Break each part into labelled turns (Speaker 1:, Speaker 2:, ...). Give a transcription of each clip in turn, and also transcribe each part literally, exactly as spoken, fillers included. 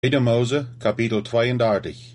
Speaker 1: Tweede Mose, kapitel tweeëndertig.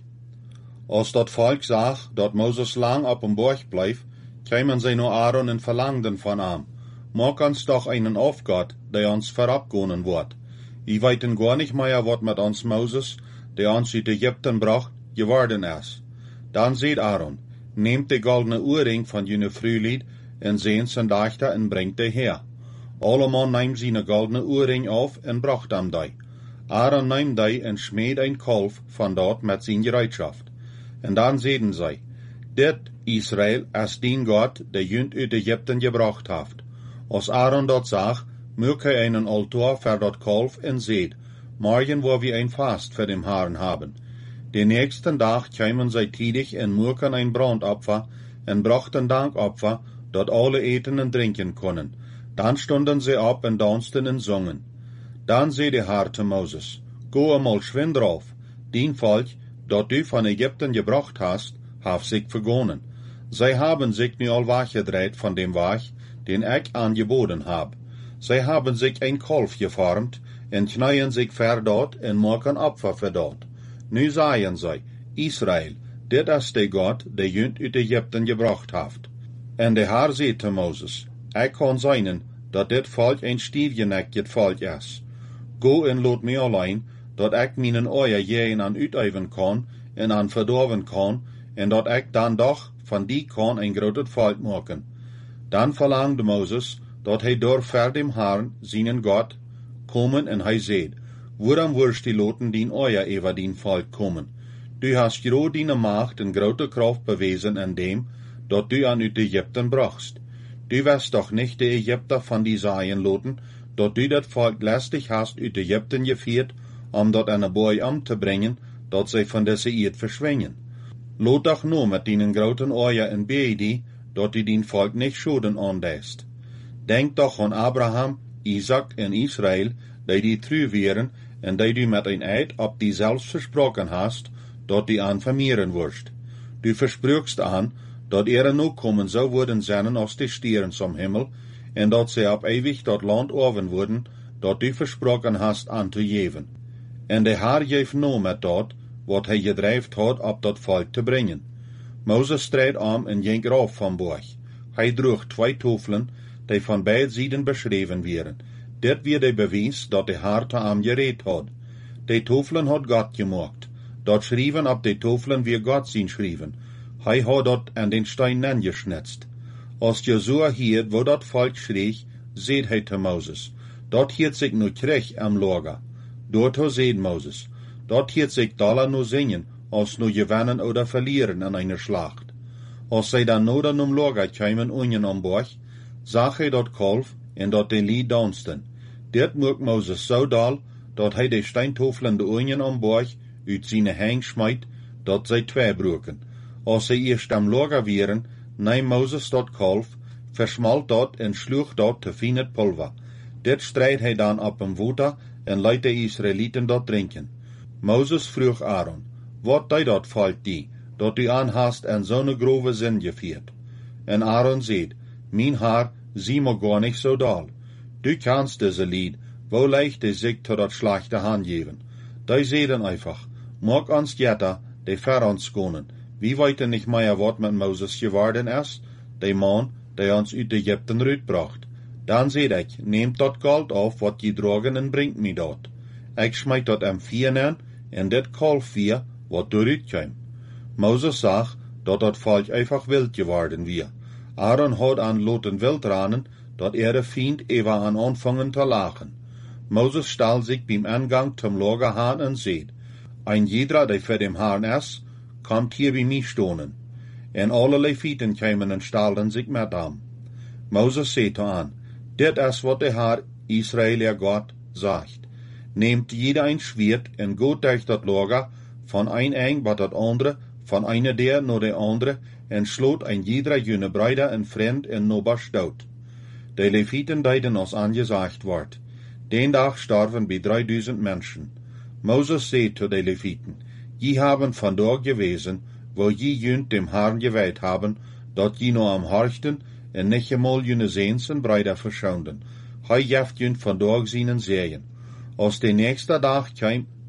Speaker 1: Als dat volk zag dat Moses lang op een borg bleef, kwamen zij naar Aaron en verlangden van hem: Maak ons toch einen Aufgott, der ons verabgonen wordt. Wir weten gar nicht mehr, wat met ons Moses, der ons uit Egypten bracht, geworden is. Dan zei Aaron: Nehmt de goldene oorring van jullie vrouwlied en zijn zijn dachter en brengt die her. Alleman neemt zijn goldene oorring auf en bracht hem die. Aaron nahm die en schmeed een kalf van dort met zijn gereedschaft. En dan zeiden zij: Dit, Israël, is dien God, der junt uit Egypten gebracht heeft. Als Aaron dat zag, maak hij een altaar voor dat kalf en zeid: Morgen wo wir ein Fast für den Herrn haben. Den nächsten Tag kwamen zij tidig en maakten een brandopfer en brachten Dankopfer, dat alle eten en drinken konden. Dan stonden zij op en dansten en zongen. Dan zei de Herr te Moses: Go eenmaal schwind drauf, dien volk, dat du van Egypten gebracht hast, heeft zich vergonnen. Zij hebben zich nu al weggedreid van dem Weg, den ik aangeboden heb. Zij hebben zich een kalf gevormd, en knijden zich ver dat, en maken opfer voor dat. Nu zeiden zij: Israël, dit is de God, der junt uit Egypten gebracht heeft. En de Herr zei te Moses: Ik kan zijn, dat dit volk een stiefgenekket volk is. Go en laat mij alleen, dat ik mijn oor jeen aan uituiven kan en aan verdorven kan, en dat ik dan toch van die kan een groot volk maken. Dan verlangde Moses, dat hij door ver dem Herrn, zijn God, komen en hij zei: Waarom wirst die loten dien oor over dien volk komen? Du hast groot die macht en grote kracht bewezen in dem, dat du aan uit Egypten brachtst. Du wirst doch nicht de Egypter van die Zaaien loten, dat du dat volk lästig hast uit Egypten gevierd, om dat aan een boy om te brengen, dat zij van deze eerd verschwingen. Lot doch nur met dienen groten oor en bee die, dat du dien volk niet schoden aandeest. Denk doch aan Abraham, Isaac en Israël, die die trouw wären, en die du met een eid op die zelfs versproken hast, dat die aan vermeeren worst. Du versprookst aan, dat er nu komen zou worden zijn als de stieren zum Himmel, en dat zij op eeuwig dat land oven worden, dat du versproken hast aan te geven. En de Heer geeft nu met dat, wat hij gedreven had op dat volk te brengen. Moses strijd om en ging eraf van borg. Hij droeg twee tofelen, die van beide zijden beschreven werden. Dit weer de bewijs dat de Heer te hem gereed had. De tofelen had God gemaakt. Dat schreven op de tofelen weer God zien schreven. Hij had dat aan den steen neergeschnitzt. Als Josua hiert, wo dat volk schreeg, zeid hij te Moses: Dat hiert zich nu terug am Lager. Dort zeid Moses: Dat hiert zich daller nu zingen, als nu gewinnen oder verlieren an einer Schlacht. Als zij dan noder num Lager kwamen unjen am borg, zag hij dat kalf en dat de lied dansten. Dit moek Moses zo dal, dat hij de steintofelen de unjen am borg uit zijn hang smijt, dat zij twee broken. Als zij eerst am Lager waren, neem Moses dat kalf, versmalt dat en sloeg dat te fijn pulver. Dit strijd hij dan op een water en liet de Israëlieten dat drinken. Moses vroeg Aaron: Wat deed dat volk die, dat u aanhast en zo'n grove zin gevierd? En Aaron zei: Mijn Heer, zie me gar niet zo dal. Du kannst deze lied, wo leicht de zich tot dat slachte hand geven. Die zeiden einfach: Maak ons jetter, de ver ons konen. Wie weten nicht mehr, wat met Moses geworden is, de man, der ons uit Egypten uitbracht. Dan zei ik: Nehmt dat gold af, wat je drogen, en brengt me dat. Ik smijt dat am vier aan, en dit kalf vier, wat eruit kwam. Moses zag, dat dat volk einfach wild geworden weer. Aaron had aan loten wild ranen, dat er de Feind even aan aanvangen te lachen. Moses stal zich beim Eingang zum Lager aan en zei: Ein jeder, der für dem Herrn is, komt hier bij mij stonen. En alle Levieten kwamen en stalden zich met hem. Moses zei te aan: Dit is wat de Heer, Israël, ihr God, zegt. Neemt jeder een Schwert en gaat durch dat Lager, van een eng bij dat andere, van eine der naar de andere, en sloot een jeder jene bruider en vriend en nobers dood. De Levieten deden als aangezegd wordt. Den dag starven bij drieduizend mensen. Moses zei te de Levieten: Je haben vandaag gewezen, wo je junt dem Herrn gewijd hebben, dat je nou am harchten en nicht eenmaal jene zeens en bruider verschounden. Hij jeft junt vandaag zijnen zeeën. Als de nächste dag kwam,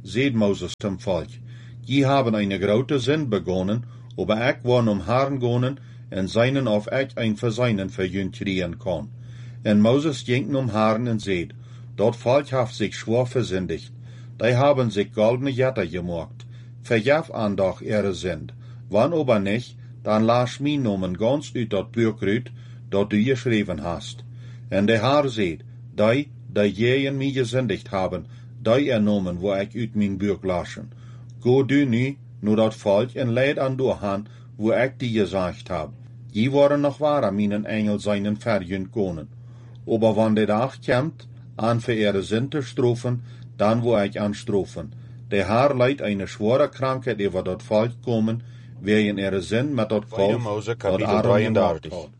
Speaker 1: seht Moses zum Volk, die haben eine grote Sinn begonnen, aber ich war um Haaren gonen, en seinen auf ich ein Verseinen verjünt kriegen kann. En Moses ging um Haaren en seht, dort Volk haft sich schwor versündigt, die haben sich goldene Jetter gemacht, verjaf an doch ihre Sünd, wann aber nicht, dann lass mi nomen ganz uit dat Buch rüt, dat du geschrieben hast. En de Haar seht, die, die jeen mi gesündigt haben, die ernomen, wo ich uit mein Buch laschen. Go du nu, nur dat Volk en leid an du han, wo ich die gesagt hab. Die waren noch wahrer minen Engel seinen verjünt gonen. Aber wann der Tag kommt, an für ihre Sünde strofen, dann wo ich an strofen. Der Haar leidt eine schwere Krankheit über dat Volk kommen, wegen ihre Sinn met dat Volk,
Speaker 2: Mose
Speaker 1: dat
Speaker 2: kapitel
Speaker 1: Aaron gemacht
Speaker 2: drieëndertig.
Speaker 1: had.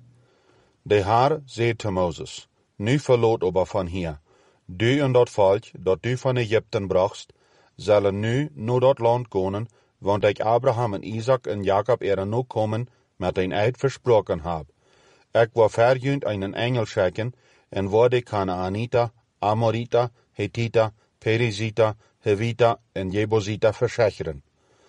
Speaker 2: De Haar zei te Moses, nu verloot aber van hier. Du en dat volk, dat du van Egypten brachtst, zullen nu naar dat land gaan, want ik Abraham en Isaac en Jacob er nu komen, met een eid versproken heb. Ik wil verjunt einen engel schicken, en waar de Kanaanita, Amorita, Hethita, Perizita, Hevita en Jebusita verzekeren.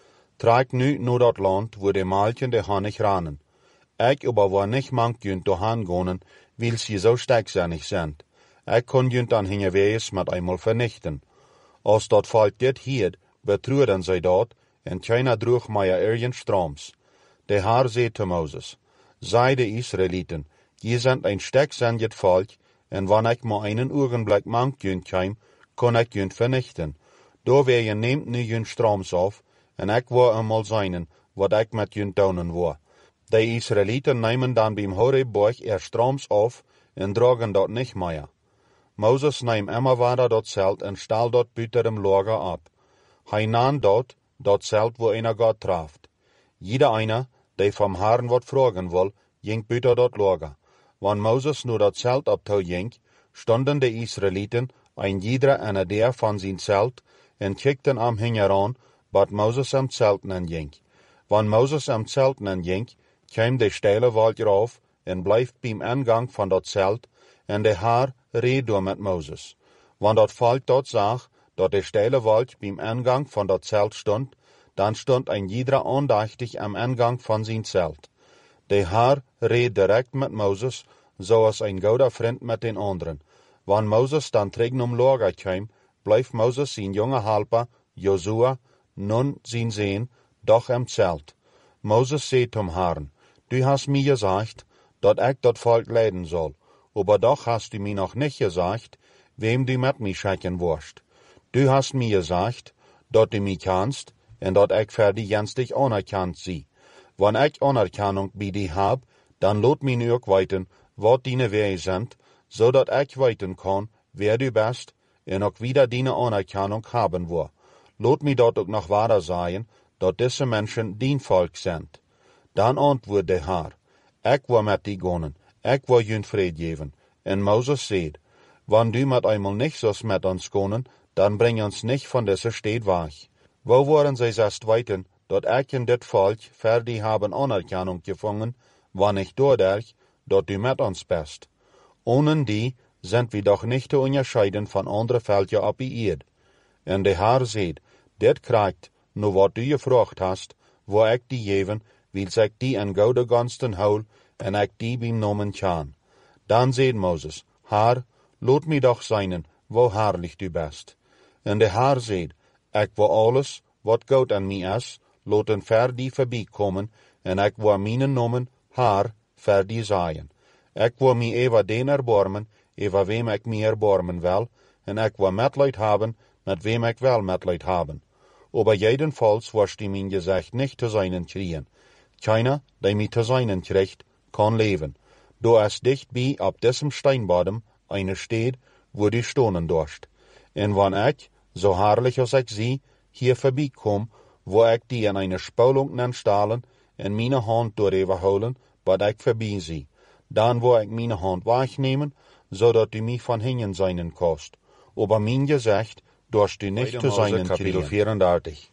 Speaker 2: Trek nu naar dat land, wo de Maalchen de Hannig ranen. Ik aber war nicht mank jünt dohan gonen, weil sie so stecksinnig sind. Ik kon jünt an hingewees mit einmal vernichten. Als dat Volk dit hiet, betruden zij dat, en keiner droeg meier irgend Stroms. De Haar zei te Moses, sei de Israeliten, je sind ein stecksinnig Volk, en wann ik maar einen Augenblick mank jünt keim, kon ik jünt vernichten. Do wer je nehmt nu jünt Stroms auf, en ik war einmal seinen, wat ik met jünt daunen war. De Israeliten nemen dan beim Horebberg er Stroms auf en dragen dort nicht mehr. Moses nahm immer weiter dort Zelt en stahl dort büter dem Lager ab. Hij nahm dort, dort Zelt, wo einer Gott traft. Jeder einer, der vom Herrn wat fragen will, ging büter dort Lager. Wann Moses nur dort Zelt abtau ging, standen de Israeliten, ein jeder einer der von sein Zelt, en kickten am Hingeran, bat Moses am Zelten ging. Wann Moses am Zelten ging, kwam de steile Wald rauf en bleef beim Eingang van dat Zelt, en de Haar reed door met Moses. Wann dat Volk dort zag, dat de steile Wald beim Eingang van dat Zelt stond, dan stond ein jeder andachtig am Eingang van zijn Zelt. De Haar reed direkt met Moses, zoals ein gouder vriend met den anderen. Wann Moses dan terug om Lager kwam, bleef Moses zijn jonge Helper, Josua, nun zijn Zehn, doch am Zelt. Moses zei zum Herrn, du hast mir gesagt, dat ich dat Volk leiden soll, aber doch hast du mir noch nicht gesagt, wem du mit mir schicken wirst. Du hast mir gesagt, dat du mich kannst, en dat ich für die jenstig anerkannt sie. Wann ich Anerkennung bei dir hab, dann lot mir auch weiten, wat deine Wege sind, so dat ich weiten kann, wer du bist, en auch wieder deine Anerkennung haben will. Lot mir dort auch noch weiter sagen, dat diese Menschen dien Volk sind. Dan antwoord de Haar, ik wil met die gonen, ik wil jun vrede geven. En Moses zei, wann du met einmal nicht so's met ons gonen, dan bring ons nicht von dieser Stadt weg. Wo waren sie erst weiten, dat ik in dit Volk für die haben Anerkennung gefangen, wann ich dadurch, dat du met ons bist. Ohne die sind wir doch nicht zu unterscheiden von anderen Völkern ab die Erde. En de Haar zei, dit krijgt, nu wat du gefragt hast, wo ik die geven, wils ik die en goude gansten hol, en ik die beim Namen kan. Dan zei Moses, Haar, laat mi doch seinen, wo herrlich du bist. En de Haar zei, ik wil alles, wat goud an mi is, laten ver die voorbij komen, en ik wil mijn Namen, Haar, ver die zaaien. Ik wil mi even den erbarmen, even wem ik mi erbarmen wil, en ik wil metleid hebben, met wem ik wel metleid hebben. Aber jedenfalls wirst du mein Gesicht nicht zu seinen kriegen. Keiner, der mit zu seinen kriegt, kann leben. Du hast dicht bei ab diesem Steinbadem eine Stadt, wo du stohnen durst. Und wenn ich, so herrlich als ich sie, hier vorbeikomme, wo ich die in eine Spulung nen stahlen, in meine Hand durchholen, wat ich vorbei sie. Dann wo ich meine Hand wegnehmen, so dat du mich von hinten seinen kannst. Aber mein Gesicht, dorst du nicht zu seinen kapitel
Speaker 1: kriegen.
Speaker 2: vierendertig.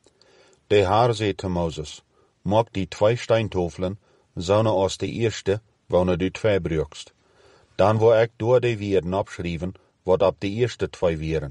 Speaker 2: De Haar zei te Moses, maak die twee Steintofelen, zo'n als de eerste, wanneer du twee brukst. Dan wil ik door de wierden abschrijven, wat op de eerste twee wieren.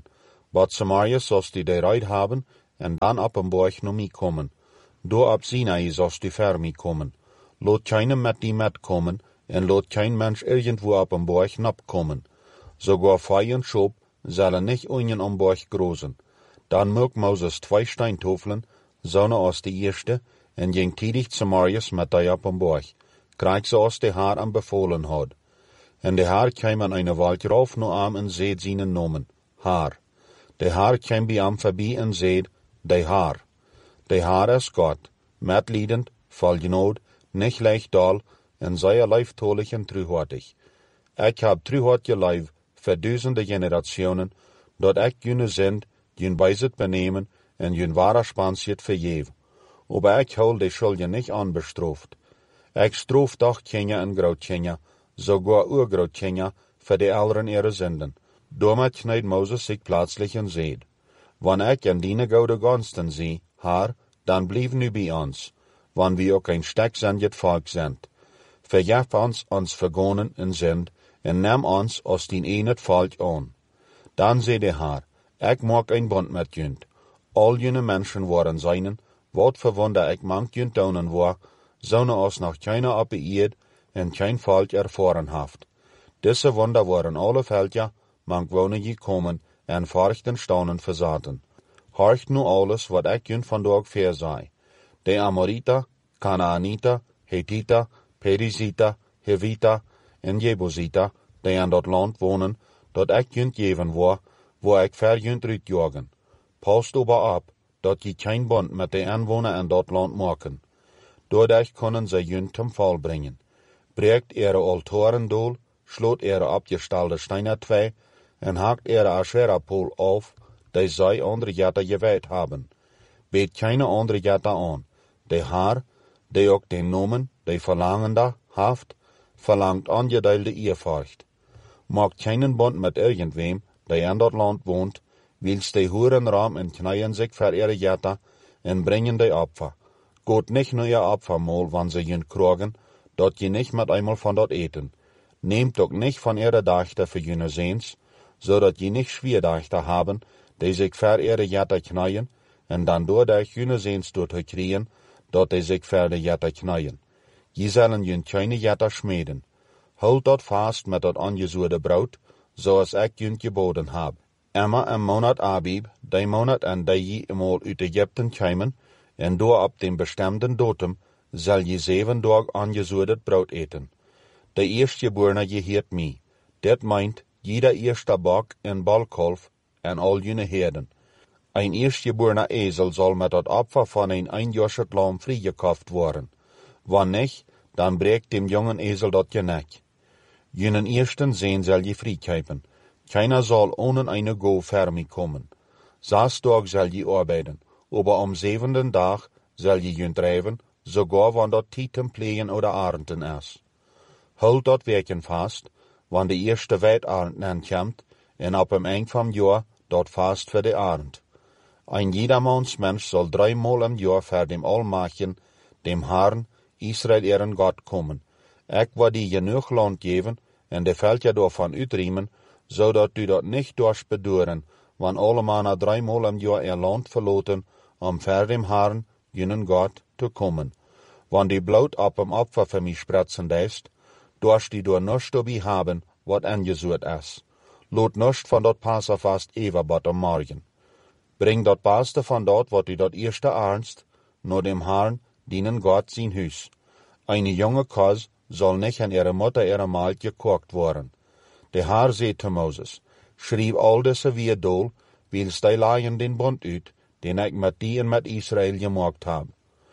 Speaker 2: Bad Samaria zost die reid haben, en dan op een borg naar mij komen. Door op Sinai zost u ver mij komen. Laat keinem met die met komen, en laat kein mens irgendwo op een borg nap komen. Sogar Fei und Schop zullen nicht unjen om borg grozen. Dan maakt Moses twee steintofelen, zonen als de eerste, en ging tiedig Samarias met die op een borg. Krijg zoals de Heer hem bevolen had. En de Heer kwam aan een wald rauf naar hem en zeed zijn nomen, Heer. De Heer kwam bij hem voorbij en zeed, de Heer. De Heer is God, medliedend, vol genade, nicht lichtdal, en zeer lieftolig en truhartig. Ik heb truhartig lief voor duizenden generationen, dat ik jullie zend, jullie bijzit benemen, en jullie ware spansiet vergeef. Aber ik hou de schulden niet aanbestraft. Ik stroof toch Kenia en groot Kenia, sogar oergroot Kenia, voor de ouderen ihre zenden. Daarmee knijdt Moses zich plaatselijk en zeed, wanneer ik en diene gouden gunsten zie, Heer, dan blijf nu bij ons, wanneer we ook een stek zendet volk zijn. Vergeef ons ons vergonen en zend, en neem ons als dien een het volk aan. Dan zei de Heer, ik maak een bond met jullie. Al jullie mensen worden zijnen, wat voor wonder ik mank jullie tonen waar, zouden als nog keiner op de eerd en geen volk ervaren heeft. Deze wonder worden alle veldja, mank wonen gekomen en vorchten staunen verzaten. Horcht nu alles wat ik jullie vandaag verzei. De Amorita, Canaanita, Hethita, Perizita, Hevita en Jebusita, die in dat land wonen, dat ik jullie geven waar, waar ik ver jullie uitjagen. Past aber op, dat je geen bond met de inwoner in dat land maken. Doordat kunnen ze jullie ten val brengen. Breekt ihre altaren doel, sloot ihre opgestelde steinen twee, en hakt ihre Asherah-pool auf, die zij andere jatten gewijd hebben. Beet keine andere jatten aan. De Heer, die ook den nomen, die verlangende, heeft, verlangt ongedeelde eerfurcht. Maakt keinen bond met irgendwem, die in dat land woont, wils die hoeren raam en knijden zich voor ihre jatten, en brengen die opfer. Gaat niet naar je opfermaal, wanneer ze jullie krogen, dat je niet met eenmaal van dat eten. Neemt ook niet van ihre dachten voor jullie zeens, zodat je niet schwierdachten hebben, die zich voor ihre jatten knijden, en dan doordat jullie zeens door te krijgen, dat die zich voor de jatten knijden. Je zullen jullie keine jatten smeden. Houd dat vast met dat ongezoerde brood, zoals ik jullie geboden heb. Emma en monat Abib, die monat en die je eenmaal uit Egypten kwamen, en door op den bestemden datum zal je zeven dag ongezoerd brood eten. De eerstgeborene geheert mij. Dit meint jeder eerste bok en balkalf en al jullie herden. Een eerstgeborene ezel zal met het opfer van een eenjarig lam vrijgekocht worden. Wanneer niet, dan breekt dem jongen ezel dat je nek. Jullie eersten zeen zal je vrijkopen. Keiner zal ohne eine go ver mij komen. Zes dag zal je arbeiden, aber am zevenden dag zal je jullie drijven, sogar wanneer dat tieten plegen oder arenden is. Houd dat werken vast, wanneer de eerste weidarend aankomt, en op een eind van jaar dat vast voor de arend. Ein jedermans mens zal dreimal im jaar voor dem Almachten, dem Herrn, Israel ihren God komen. Ik wil die genoeg land geven, en de veldje daarvan uitriemen, zodat u dat niet dorst beduren, wanneer alle mannen dreimal im jaar ihr land verloten, om voor dem Herrn, jenen God, te komen. Wanneer die bloed op hem opfer voor mij spretsen deest, dorst die door niets erbij hebben, wat aangezoet is. Loot niets van dat Passafast evenbad am morgen. Breng dat beste van dat wat u dat eerste ernst, naar dem Herrn, dienen God zijn huis. Een jonge kos zal niet aan ihre moeder ihre maal gekocht worden. De Heer zei te Moses, schrijf al deze weer doel, wils die laaien den bond uit, den ik met die en met Israël gemaakt heb.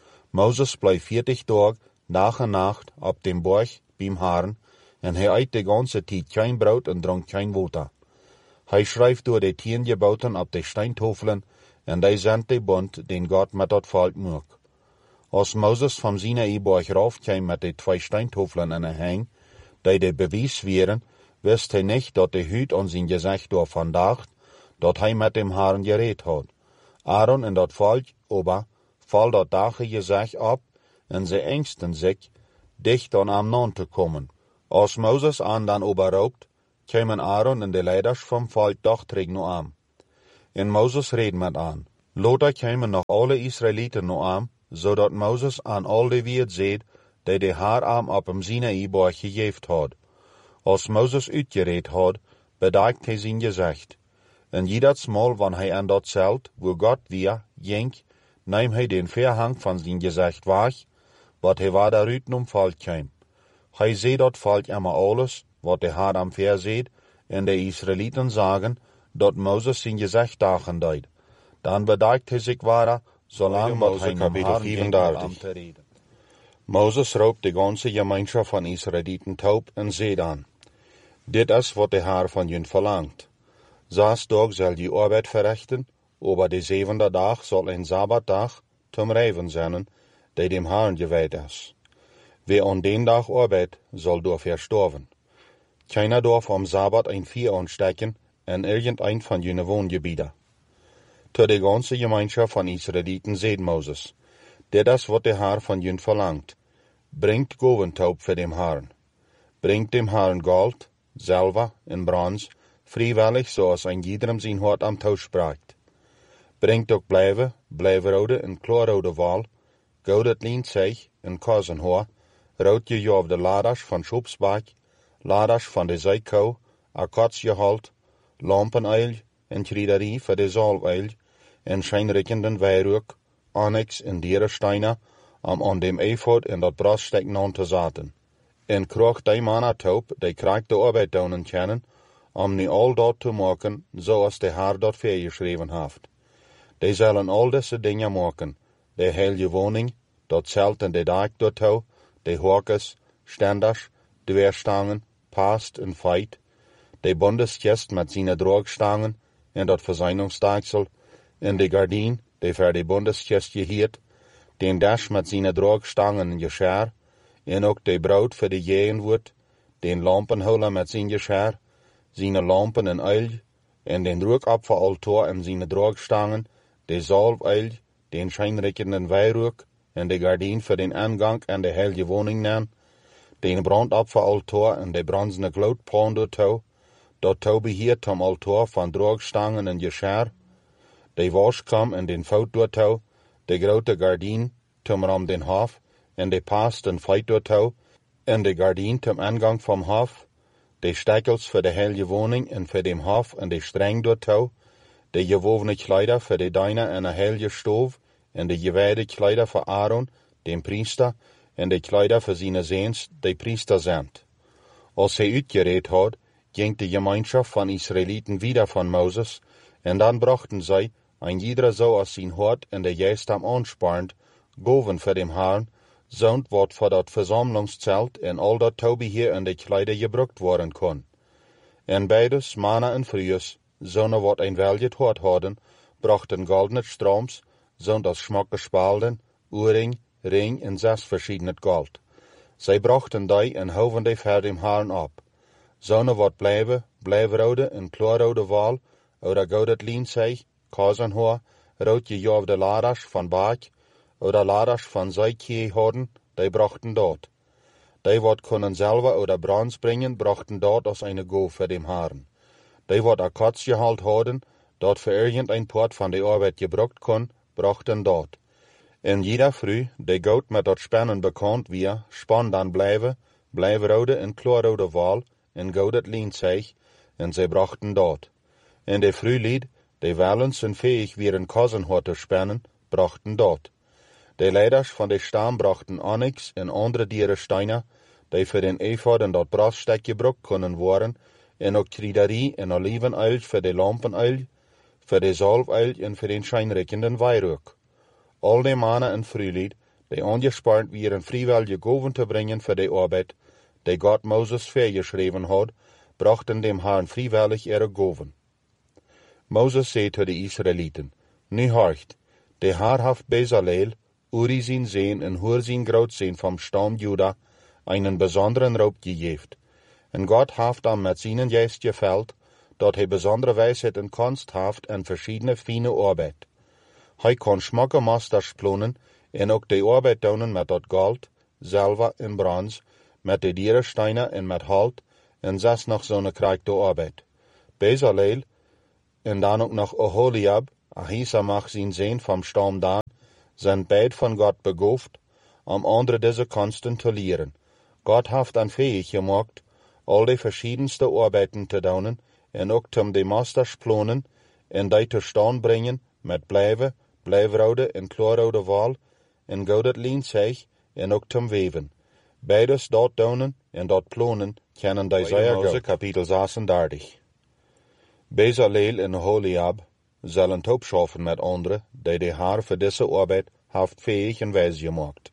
Speaker 2: Moses bleef veertig dagen, dag en nacht, op dem borg, beim Herrn, en hij eet de ganze tijd geen brood en dronk geen water. Hij schrijft door de tien geboten op de steintofelen, en die zendt de bond, den God met dat volk maakt. Als Moses van Sinai-borg raufkwam met de twee steintofelen in een hang, die de bewijs waren, wist hij niet dat de huid aan zijn gezicht door vandaag, dat hij met dem Herrn gereed had. Aaron en dat volk, aber, val dat dage gezicht op, en ze engsten zich, dicht aan hem aan te komen. Als Moses aan dan oberrookt, kwamen Aaron en de leiders van volk doch terug naar hem. En Moses reed met aan. Later kwamen nog alle Israëlieten nog aan, zodat Moses aan al de wie het zeed, die de haar aan op hem Sinaï-berg gegeven had. Als Moses uitgereed had, bedaakt hij zijn gezicht. En ieders maal wanneer hij aan dat zelt, waar God weer, ging, neem hij den verhang van zijn gezicht weg, wat hij waar daaruit om volk kwam. Hij zei dat volk immer alles, wat de Heer am verzeed, en de Israëlieten zagen, dat Moses zijn gezicht dagen deed. Dan bedaakt hij zich waar, zolang moet hij hem Heer am te reden. Moses roept de ganze gemeenschap van Israëlieten taub en zei aan: Dit is wat de Heer van jullie verlangt. Zes dagen zal je arbeid verrichten, over de zevende dag zal een Sabbatdag zum Reiven zijn, die dem Herrn gewijd is. Wie aan den dag arbeidt, zal door verstorven. Keiner darf am Sabbat een vier aansteken en irgendein van jullie woongebieden. Tot de ganze gemeenschap van Israëlieten zei Moses: Dit is wat de Heer van jullie verlangt. Brengt goventaub voor dem Herrn. Brengt dem Herrn goud, zilver en brons, vrijwillig zoals een iedereen zijn hart am touw spraakt. Brengt ook blijven, blijvenrode en kloorrode wal, goudet lienzeeg en kozenhoor, roodje je op de laders van schoepsbak, laders van de zijkou, akatsjeholt, lampeneil en kriederie voor de zalweil, en schijnrikkenden wijrook, onyx en dierensteinen, om aan dem eefod en dat braststek aan te zaten. En kroeg die mannen taub, die krijgt de arbeid doen kennen, om nu al dat te maken, zoals de Heer dat vergeschreven heeft. Die zullen al deze dingen maken, de heilige woning, dat zelt en de dak daartoe, de horkes, stenders, dweerstangen, past en feit, de bondeskist met zijn droogstangen en dat verzuiningsstaaksel, en de gardien, die voor de bondeskist gehierd, den dash met zijn droogstangen en gescher, en ook de brood voor de jeenwoord, den lampenholer met zijn gescher, zijn lampen en uil, en den rookapfelaltaar en zijn droogstangen, de zalfuil, den schijnrikkenden wijrook, en de gardien voor den aangang en de heilige woning nan, den brandapfelaltaar en de bronzene gloedpan daartoe, dat toe beheert om altaar van droogstangen en gescher, de waskam en den fout daartoe, de grote gardien tum om den hof, en de past en feit daartoe, en de gardien tum aangang van hof, de stekels voor de heilige woning en voor dem hof en de streng daartoe, de gewovene kleider voor de dijnen en de heilige stoof, en de gewijde kleider voor Aaron, den priester, en de kleider voor zijn zoons, de priester zijn. Als hij uitgereed had, ging de gemeenschap van Israëlieten wieder van Moses, en dan brachten zij, een ieder zoals zijn hart en de geest hem aansparend, goven voor dem Herrn, zond wat voor dat verzamelingszelt en al dat touwbeheer en de kleider gebruikt worden kon. En beides, manna en vrouws, zonen wat een weljet hart hadden, brachten goldene strooms, zond als schmakke spalden, oorring, ring en zes verschiedene gold. Zij brachten die en hoven die voor dem Herrn op. Zonen wat blijven, blijvenrode en kloorrode wal, oder goudet lienzeeg, kozenhoor, roodje je op de laders van baak, oder laders van zijkie hadden, die brachten dat. Die wat konden zilver oder brons brengen, brachten dat als eine goof voor dem Herrn. Die wat akatsjeholt hadden, dat voor irgendein poort van de arbeid gebruikt kon, brachten dat. En jeder vrouw, die goud met dat spannen bekend weer, span dan blijven, blijvenrode en kloorrode wal, en goudet lienzeeg, en zij brachten dat. En de vrouwlied, die wellens en fähig wieren kozenhoor te spannen, brachten dat. De leiders van de stam brachten onyx en andere dierensteinen, die voor den ephod en dat braststek gebruikt konden worden, en ook kriederie en olivenuil voor de lampenuil, voor de zalfuil en voor den schijnrikkenden wijrook. Al de mannen en vrouwlied, die aangespaard wieren vrijwillig goven te brengen voor de arbeid, die God Moses vergeschreven had, brachten dem Herrn vrijwillig ihre goven. Moses zei tot de Israëlieten: Nu hoort, de Heer heeft Bezaleel, Uri zijn zoon en Hur zijn grootzoon van stam Juda, einen besonderen roep gegeven. En God heeft hem met zijn geest gevuld, dat hij bijzondere wijsheid en kunst heeft en verschiedene fijne arbeid. Hij kon smakke masters plonen en ook de arbeid doen met dat goud, zilver en brons, met de dierensteinen en met hout, en zes nog zo'n krijgt de arbeid. Bezaleel en dan ook nog Oholiab, Ahisamach zijn zoon van stam Dan, zijn beid van God begaafd, om andere deze kunsten te leren. God heeft dan fähig gemaakt, al de verschiedenste arbeiden te doen, en ook om de meesters plannen, en die te stand brengen, met blijven, blijfrode en klaarrode wal, en goud lienzeg, en ook te weven. Beides dat doen en dat plannen, kennen die zeer goed. Kapitel zesendertig. Bezaleel en Oholiab zullen opschaffen met anderen, die de Heer voor deze arbeid heeft fähig en wijs gemaakt.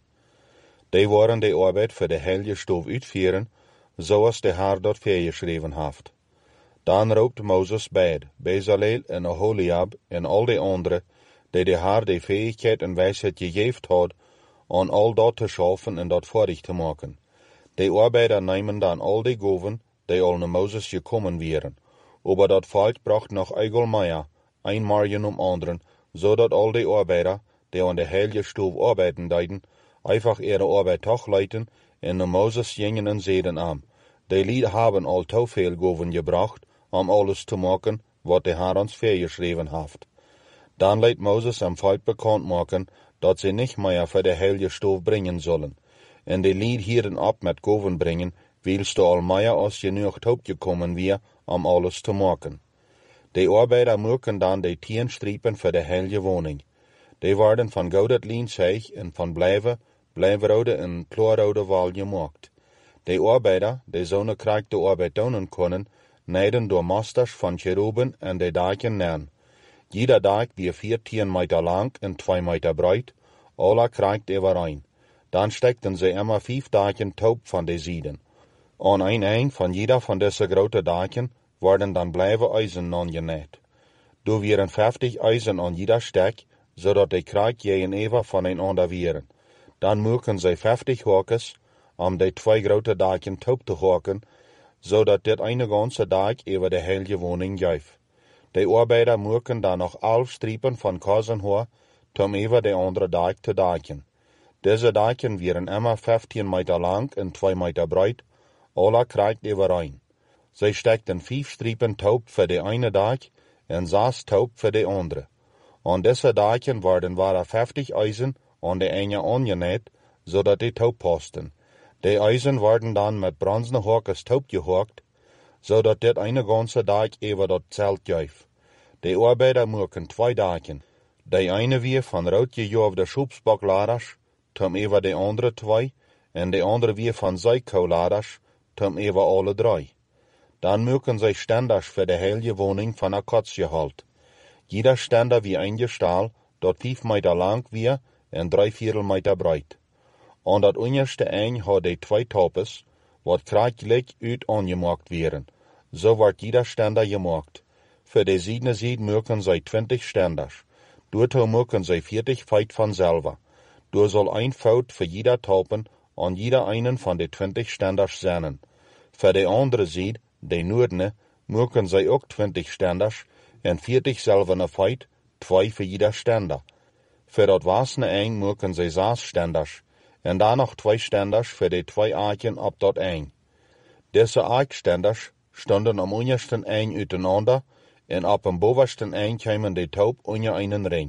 Speaker 2: Die worden de arbeid voor de heilige stof uitvoeren, zoals de Heer dat voorgeschreven heeft. Dan roept Mozes beid, Bezaleel en Oholiab en al de anderen, die de Heer de fähigheid en wijsheid gegeven had, om al dat te schaffen en dat voordig te maken. De arbeider nemen dan al de goven, die al naar Mozes gekomen waren, aber dat volk bracht nog eigel meer, een margen om anderen, zodat al de arbeider, die aan de heilige stof arbeiden deden, einfach ihre arbeid toch leiten en naar Mozes gingen en zeiden aan. De lied hebben al te veel goven gebracht, om alles te maken, wat de Heer ons voorgeschreven heeft. Dan liet Mozes am volk bekend maken, dat ze niet meer voor de heilige stof brengen zullen. En de lied hielden op met goven brengen, wilst al meer als genoeg opgekomen weer, om alles te maken. De arbeider maken dan de tien strepen voor de heilige woning. Die worden van goud lienzeg en van blijven, blijfrode en klaarrode wal gemaakt. De arbeider, die zo'n krijgt de arbeid doen kunnen, neiden door masters van cheruben en de daken neer. Jeder dak die veertien meter lang en twee meter breed, alle krijgt overeen. Dan stekten ze immer vijf daken touw van de zijden. Aan een eind van jeder van deze grote daken worden dan blijven ijzen aangenaaid. Er waren vijftig ijzen aan jeder stek, zodat de krijg jegenever van een ander waren. Dan maken zij vijftig hakens, om de twee grote daken touw te haken, zodat dit een ganse dag over de heilige woning geeft. De arbeider maken dan nog elf strepen van kazenhoor, om over de andere dag te daken. Deze daken waren immer vijftien meter lang en twee meter breed, alle krijgt overeen. Zij stekten vijf strepen touw voor de ene dag en zes touw voor de andere. Aan deze daken worden waren vijftig ijzen aan de ene aangenaaid, zodat die touw pasten. De ijzen worden dan met bronzen hakens touw gehakt, zodat dit een ganse dag over dat zelt geeft. De arbeider maken twee daken. De ene weer van rood gejoofde schoepsbakladers, tom over de andere twee, en de andere weer van zijkouladers, tom over alle drie. Dan maken zij stenders voor de heilige woning van akatiehout. Jeder stender wie een gestal, dat vijf meter lang weer en drie viertel meter breed. Aan dat onderste eind had de twee toppes, wat krijgelijk uit aangemaakt werden. Zo wordt jeder stender gemaakt. Voor de zijdene zijd maken zij twintig stenders. Daartoe maken zij veertig feit vanzelf. Door zal een fout voor jeder toppen aan jeder einen van de twintig stenders zijn. Voor de andere zijd, de noordene, maken zij ook twintig stenders en veertig zelfene feit, twee voor jeder stender. Voor dat wasene eind maken zij zes stenders, en dan nog twee stenders voor de twee aken op dat eind. Deze aakstenders stonden am ondersten eind uiteinander, en op een bovensten eind kwamen de touw onder een ring.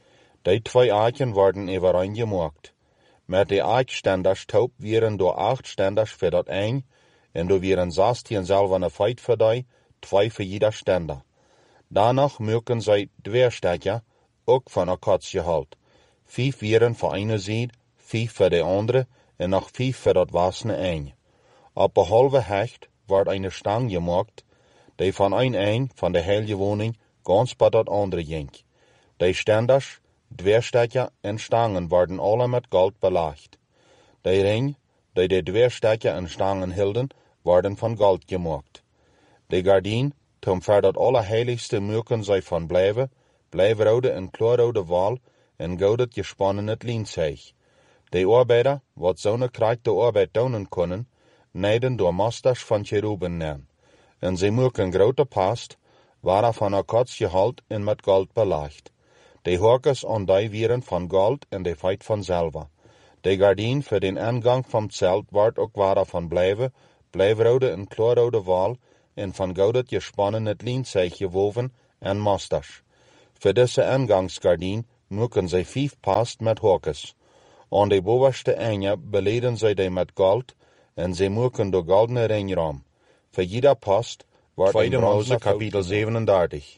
Speaker 2: Die twee aken worden overeen gemaakt. Met de aakstenders touw waren door acht stenders voor dat eind, en er waren zestien zelfene feit voor die, twee voor jeder stender. Danach maken zij dweerstekken, ook van akatiehout. Vijf waren voor ene zijde, vijf voor de andere, en nog vijf voor dat wasene eind. Op een halve hecht wordt een stang gemaakt, die van een eind van de heilige woning ganz bij dat andere ging. De stenders, dweerstekken en stangen worden alle met goud belegd. De ring, die de dweerstekken en stangen hielden, worden van goud gemaakt. De gardien, tom voor dat allerheiligste maken zij van blijven, blijfrode en klaarrode wal en goudet gespannen het lienzeg. De arbeider, wat zo'n krijgt de arbeid doen kunnen, neiden door masters van cheruben neer. En ze maken grote past, waar van akatiehout en met goud belegd. De hakens aan die waren van goud en de feit van zilver. De gardien voor de ingang van het zelt wordt ook waar van blijven, blijfrode en klaarrode wal en van goudet gespannen het lienzeg gewoven en mosters. Voor deze ingangsgardien moeten zij vijf past met hokjes. Aan de bovenste einde beleden zij die met goud, en zij moeten de goldene ring ram. Voor ieder past wordt
Speaker 1: Tweede
Speaker 2: een bronzen
Speaker 1: Mose
Speaker 2: kapitel zevenendertig.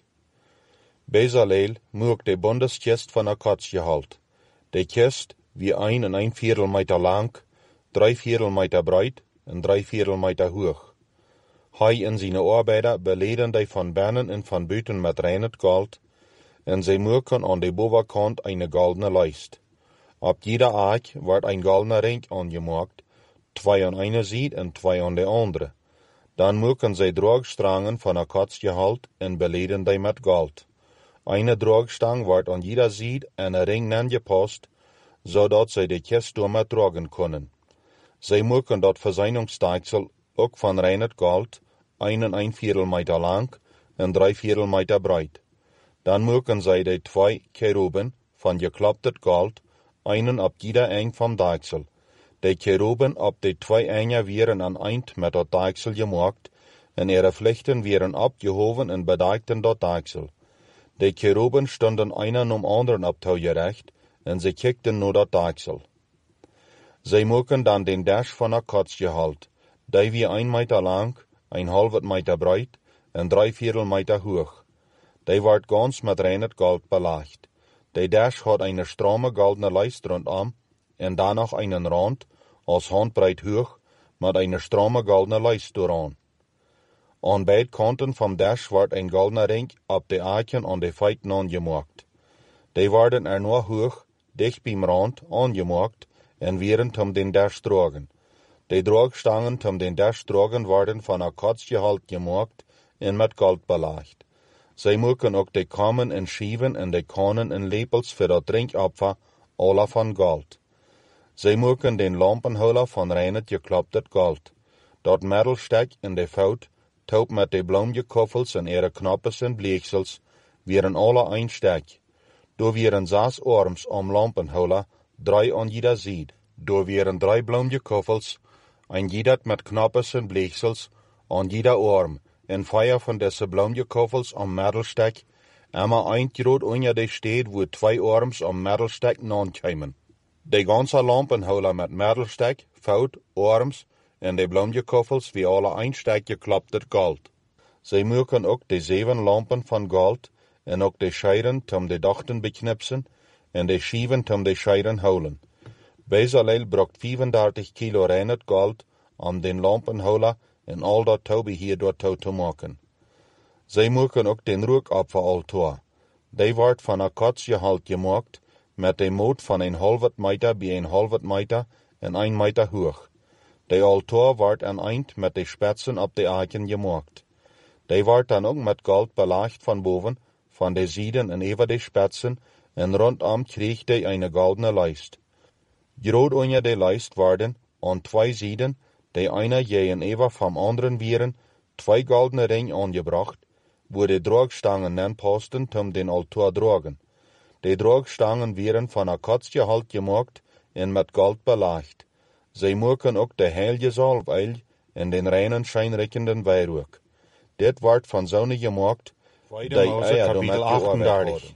Speaker 2: Bezaleel moet de bondeskist van de kots gehaald. De kist wie een en een viertel meter lang, drie viertel meter breed en drie viertel meter hoog. Hij en zijn arbeider beleden die van binnen en van buiten met reinet goud, en zij moeten aan de bovenkant een goldene lijst. Op ieder aak wordt een goldene ring aangemaakt, twee aan ene zijde en twee aan de andere. Dan moeten zij draagstangen van de kots gehaald en beleden die met goud. Eine draagstang wordt aan ieder zijde en een ring aangepast, zodat zij de kist door met dragen kunnen. Zij moeten dat verzoeningsstaaksel ook van reinet goud, een en een viertel meter lang en drie viertel meter breed. Dan moeten zij de twee keruben van geklopte goud, einen op ieder eind van daaksel. De keruben op de twee einden werden aan eind met dat daaksel gemaakt, en ihre vlechten werden opgehoven en bedekten dat daaksel. De keruben stonden einer om anderen op touw gerecht, en ze kijkten naar dat daaksel. Zij moeten dan den dash van de kots gehaald, die wie een meter lang, een halve meter breed en drie viertel meter hoog. Die wordt gans met reinet goud belegd. De dash had een stramme goldene lijst rondom, en dan nog een rand, als handbreed hoog, met een stramme goldene lijst dooraan. Aan beide kanten van dash wordt een goldene ring op de aken aan de feiten aangemaakt. Die worden er nog hoog, dicht bij de rand, aangemaakt, en werden om den dash dragen. De draagstangen om den dash dragen worden van een kotsgehaald gemaakt en met goud belegd. Zij moeten ook de kammen en schieven en de kannen en lepels voor dat drinkopfer alle van goud. Zij moeten den lampenhouden van reinet geklopte goud. Dat middelstek en de fout, touw met de bloemgekoffels en ihre knoppes en bleeksels, werden alle een stek. Door werden zes arms om lampenhouden, drie aan ieder zijde. Door werden drie bloemgekoffels, een ieder met knoppes en bleeksels, aan ieder arm, en vier van deze bloemgekoffels om middelstek, immer een groot onder de steed waar twee arms om middelstek naankomen. De ganze lampenhouden met middelstek, fout, arms en de bloemgekoffels wie alle een stek geklopte goud. Zij moeten ook de zeven lampen van goud en ook de scheiren om de dachten beknipsen en de schieven om de scheiren houden. Bezaleel bracht vijfendertig kilo reinet goud om den lampenhouden en al dat touwbeheer door touw te maken. Zij moeten ook den rookopferaltaar. Die wordt van een kots gehaald gemaakt, met de moot van een halve meter bij een halve meter en een meter hoog. De altaar wordt aan eind met de spetsen op de aken gemaakt. Die wordt dan ook met goud belegd van boven, van de zijden en over de spetsen, en rondom kreeg die een goldene lijst. Groot onder de lijst worden, aan twee zijden, de ene je en over van anderen wieren, twee goldene ringen aangebracht, waar de draagstangen aanpasten om den altaar dragen. De draagstangen werden van een kots gehaald gemaakt en met goud belegd. Zij moeten ook de heilige zalfolie en den reinen schijnrikkenden wierook. Dit wordt van zonen gemaakt,
Speaker 1: Tweede Mose kapitel achtendertig.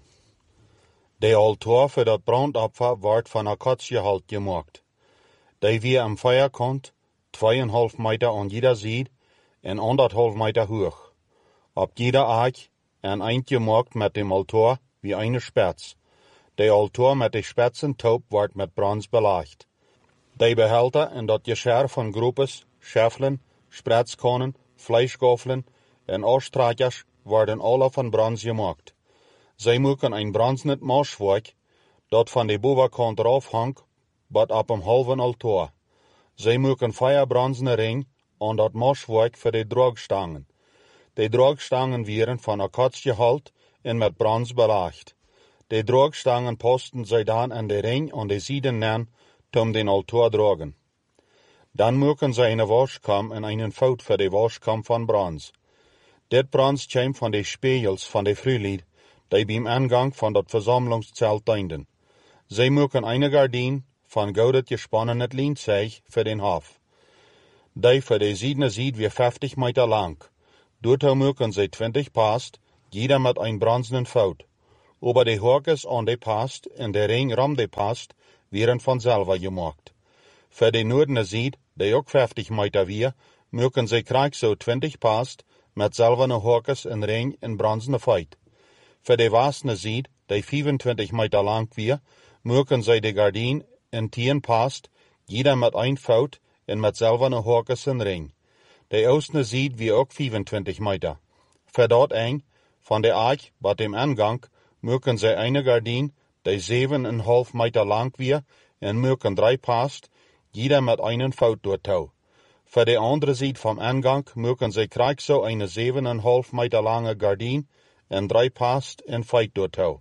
Speaker 2: De altaar voor dat brandopfer wordt van een kots gehaald gemaakt. Die wie am vijfkant, tweeënhalf meter aan ieder zijde en anderhalf meter hoog. Op ieder aak en eind gemaakt met dem altaar wie een spets. De altaar met de spetsen touw wordt met brons belegd. De behelter en dat gescher van groepes, scheffelen, spretskannen, vleesgoffelen en oorstrakers worden alle van brons gemaakt. Zij moeten een bronzen maaswerk, dat van de bovenkant eraf hangt, bat op een halve altaar. Zij moeten vier bronzen ring aan dat maaswerk voor de draagstangen. De draagstangen werden van een kots gehaald en met brons belegd. De draagstangen pasten zij dan aan de ring aan de zijden aan, om den altaar dragen. Dan moeten zij een waskam en een fout voor de waskam van brons. Dit brons komt van de spiegels van de vrijlied, die bij de aangang van dat verzamelingszelt dienden. Zij moeten een gardien van goudet gespannen het lint zich voor den hof. Die voor de zijden zijde weer vijftig meter lang. Doortoe moeten zij twintig past, jeder met een bronzenen fout. Ober de horkes aan de past en de ring ram de past, wären von selber gemacht. Für de noordene Zied, die ook vijftig meter weer, mögen sie krijg so twintig past, met silverne horkes en ring en bronzene feit. Für de westene Zied, die vijfentwintig meter lang weer, mögen sie de gardien en tien past, jeder met een fout en met silverne horkes en ring. De oostene Zied wie ook vijfentwintig meter. Für dort eng, van de arch, bat dem aangang, mögen sie eine gardien, die zeven en half meter lang weer, en mögen drei past, jeder met einen fout door touw. Für de andere Zied vom aangang mögen sie krijg so eine zeven en half meter lange gardien, en drei past en feit door touw.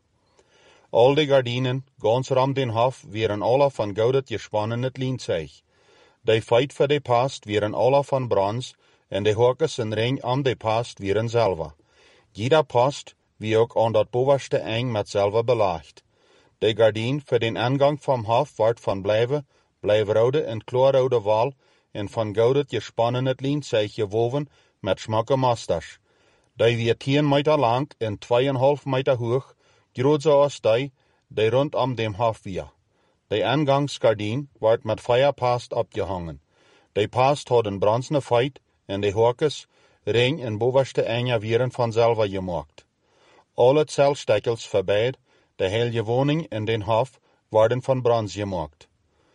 Speaker 2: Al die gardinen, gans ram den hof, wären alle van goudet gespannen het lienzeig. De feit voor de past wären alle van brons, en de horkes en ring aan de past wären selber. Jeder past, wie ook aan dat bovenste eng met selber belaagd. De gardien voor den aangang vom hof wordt van blijven, blijvrode en kloorrode wal, en van goudet gespannen het lienzeig gewoven met smakke masters. Die weer tien meter lang en tweeënhalf meter hoog, groot zoals die, die rondom dem hof weer. De aangangsgardien wordt met feierpast opgehangen. De past had een bronzene feit, en de horkes, ring en bovenste enge wären van selber gemaakt. Alle celstekkels voorbij, de hele woning en den hof, worden van brons gemaakt.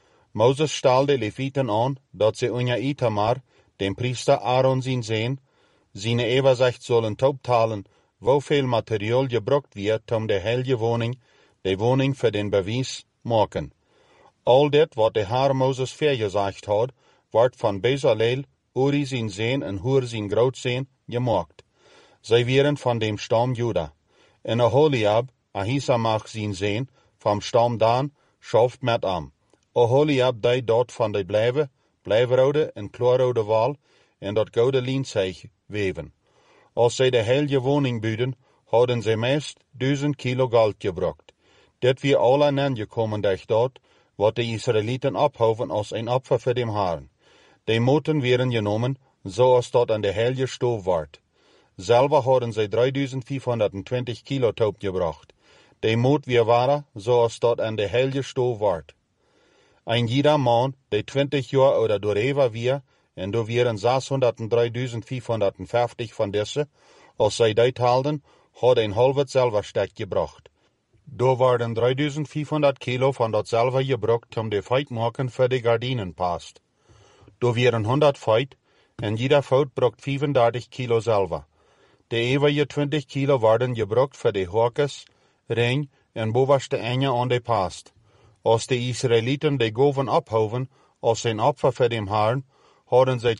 Speaker 2: Moses stal de Leviten aan, dat ze onder Itamar, dem priester Aaron zien zijn, zijn overzicht zullen optalen, hoeveel materiaal gebruikt wird om de hele woning, de woning voor den bewijs, maken. Al dit wat de Heer Moses vergezegd had, wordt van Bezaleel, Uri zijn zeen en Hur zijn grootzeen, gemaakt. Zij wären van dem stam Juda. En Aholiab, Ahisamach zijn zeen, vom stam Dan, schaft met am. Aholiab die dort van de blijven, blijvrode en kloorrode wal, en dat gouden lienzeig weven. Als zij de hele woning buiden, hadden zij meest duizend kilo goud gebruikt. Dit wie alle aangekomen durch dort, wat de Israëlieten ophouden als een opfer voor dem Herrn. De moten werden genomen, zoals dat aan de hele stoof wordt. Selber hadden zij drietausendvijfhonderdtwintig kilo taub gebracht. De moot weer waren, zoals dat aan de hele stoof wordt. Ein jeder man, die twintig jaar oder doorheen weer, en do wären zeshonderddrievijfhonderdvijftig van deze, als zij dit haalden, had een halve zilverstek gebracht. Do waren drietausendvijfhonderd kilo van dat zilver gebruikt om de feit maken voor de gardinen past. Do wären honderd feit, en jeder fout bracht vijfendertig kilo zilver. De eeuwige twintig kilo worden gebruikt voor de horkes, ring en bovenste enge aan de past. Als de Israëlieten de goven ophouden, als zijn opfer voor dem Herrn, hadden zij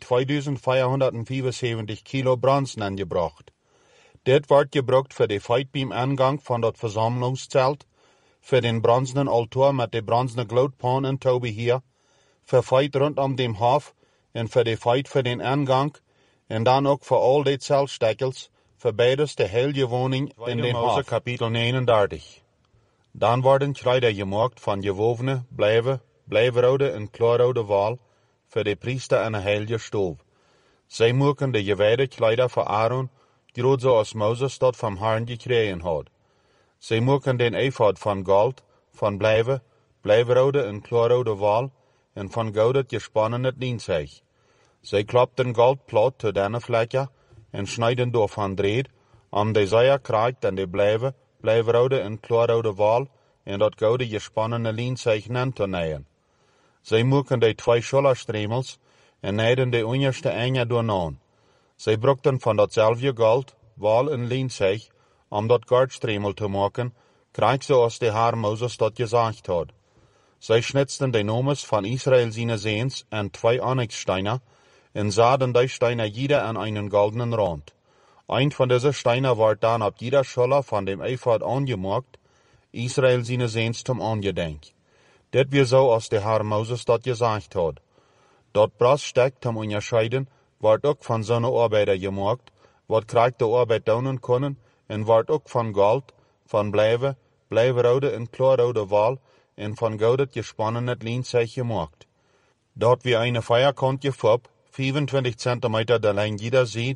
Speaker 2: tweeduizendvierhonderdvijfenzeventig kilo brons aangebracht. Dit wordt gebruikt voor de feit beim aangang van dat verzamelingszelt, voor den bronzenen altaar met de bronzene gloedpan en toebeheer, voor feit rondom dem hof en voor de feit voor den aangang, en dan ook voor al de celstekkels, voor beides de hele woning in den hof. Kapitel negenendertig. Dan worden kleider gemaakt van gewovene, blijven, blijvrode en kloorrode wal, voor de priester en de heilige stoof. Zij maken de gewijde kleider voor Aaron, groot zoals Moses dat van Herrn gekregen had. Zij maken den ephod van goud, van blijven, blijvrode en kloorrode wal, en van goud gespannen het lienzeig. Zij klopten goud plat tot denne vlekken, en snijden door van dreed, om de zeier krijgt en de blijven, blijvrode en kloorrode wal, en dat gouden gespannene lienzeig nan te naaien. Zij maken de twee schullerstremels, en nijden de onderste enge doornaan. Zij brukten van datzelfde goud, wal en lienzeig, om dat gardstremel te maken, krijg zoals de Heer Moses dat gezegd had. Zij schnitsten de nomes van Israël zijn zeens en twee onyxsteiner, en zaden die steiner jeder aan einen goldenen rand. Ein van deze steiner wordt dan op jeder schuller van dem ephod aangemaakt, Israël zijn zeens zum aangedenk. Dit weer zo als de Heer Moses dat gezegd had. Dat braststek zum onderscheiden, wordt ook van zo'n arbeider gemaakt, wat krijgt de arbeid doen kunnen, en wordt ook van goud, van blijven, blijvrode en kloorrode wal, en van goudet gespannen het lienzeig gemaakt. Dat wie eine Feierkantje vorp, vijfentwintig centimeter de lijn jeder ziet,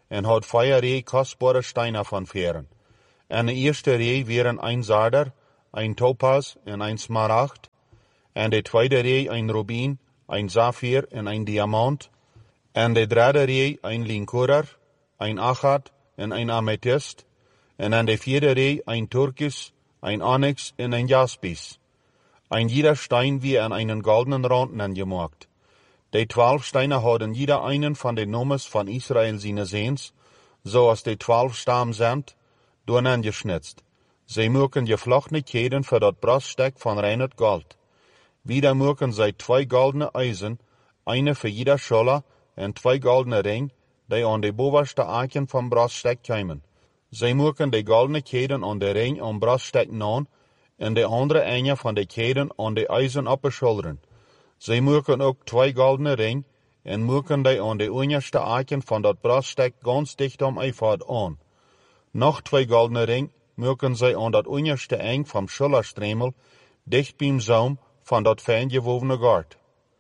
Speaker 2: en had vijf rij kostbare steinen van veren. En de eerste rij waren een zarder, een topaz en een smaragd, en de tweede rij een rubin, een zafir en een diamant, en de derde rij een linkorer, een agad en een amethyst, en aan de vierde rij een turkis, een onyx en een jaspis. Een jeder steen wie aan een goldenen rand aangemaakt. De twaalf steinen hadden jeder einen van de nummers van Israël zijn zeens, zoals de twaalf stammen zijn, door aangesnitst. Zij maken gevlochtene keden voor dat braststek van rein gold. Wieder maken zij twee goldene eisen, eine voor jeder scholle en twee goldene ring, die aan de bovenste aken van braststek komen. Zij maken de goldene keden aan de ring om braststek na, en de andere ene van de keden aan de eisen op de schouderen. Zij maken ook twee goldene ring, en maken die aan de onderste aken van dat braststek ganz dicht om eifad aan. Nog twee goldene ring maken zij aan dat onderste eng van schulterstremel, dicht bij zoom van dat fijn gewovene gard.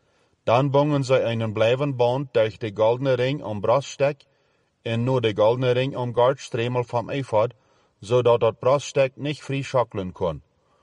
Speaker 2: Dan bongen zij een blijvend band durch de goldene ring om braststek, en nu de goldene ring om gardstremel van eifad, zodat dat braststek niet vrij schokkelen kon.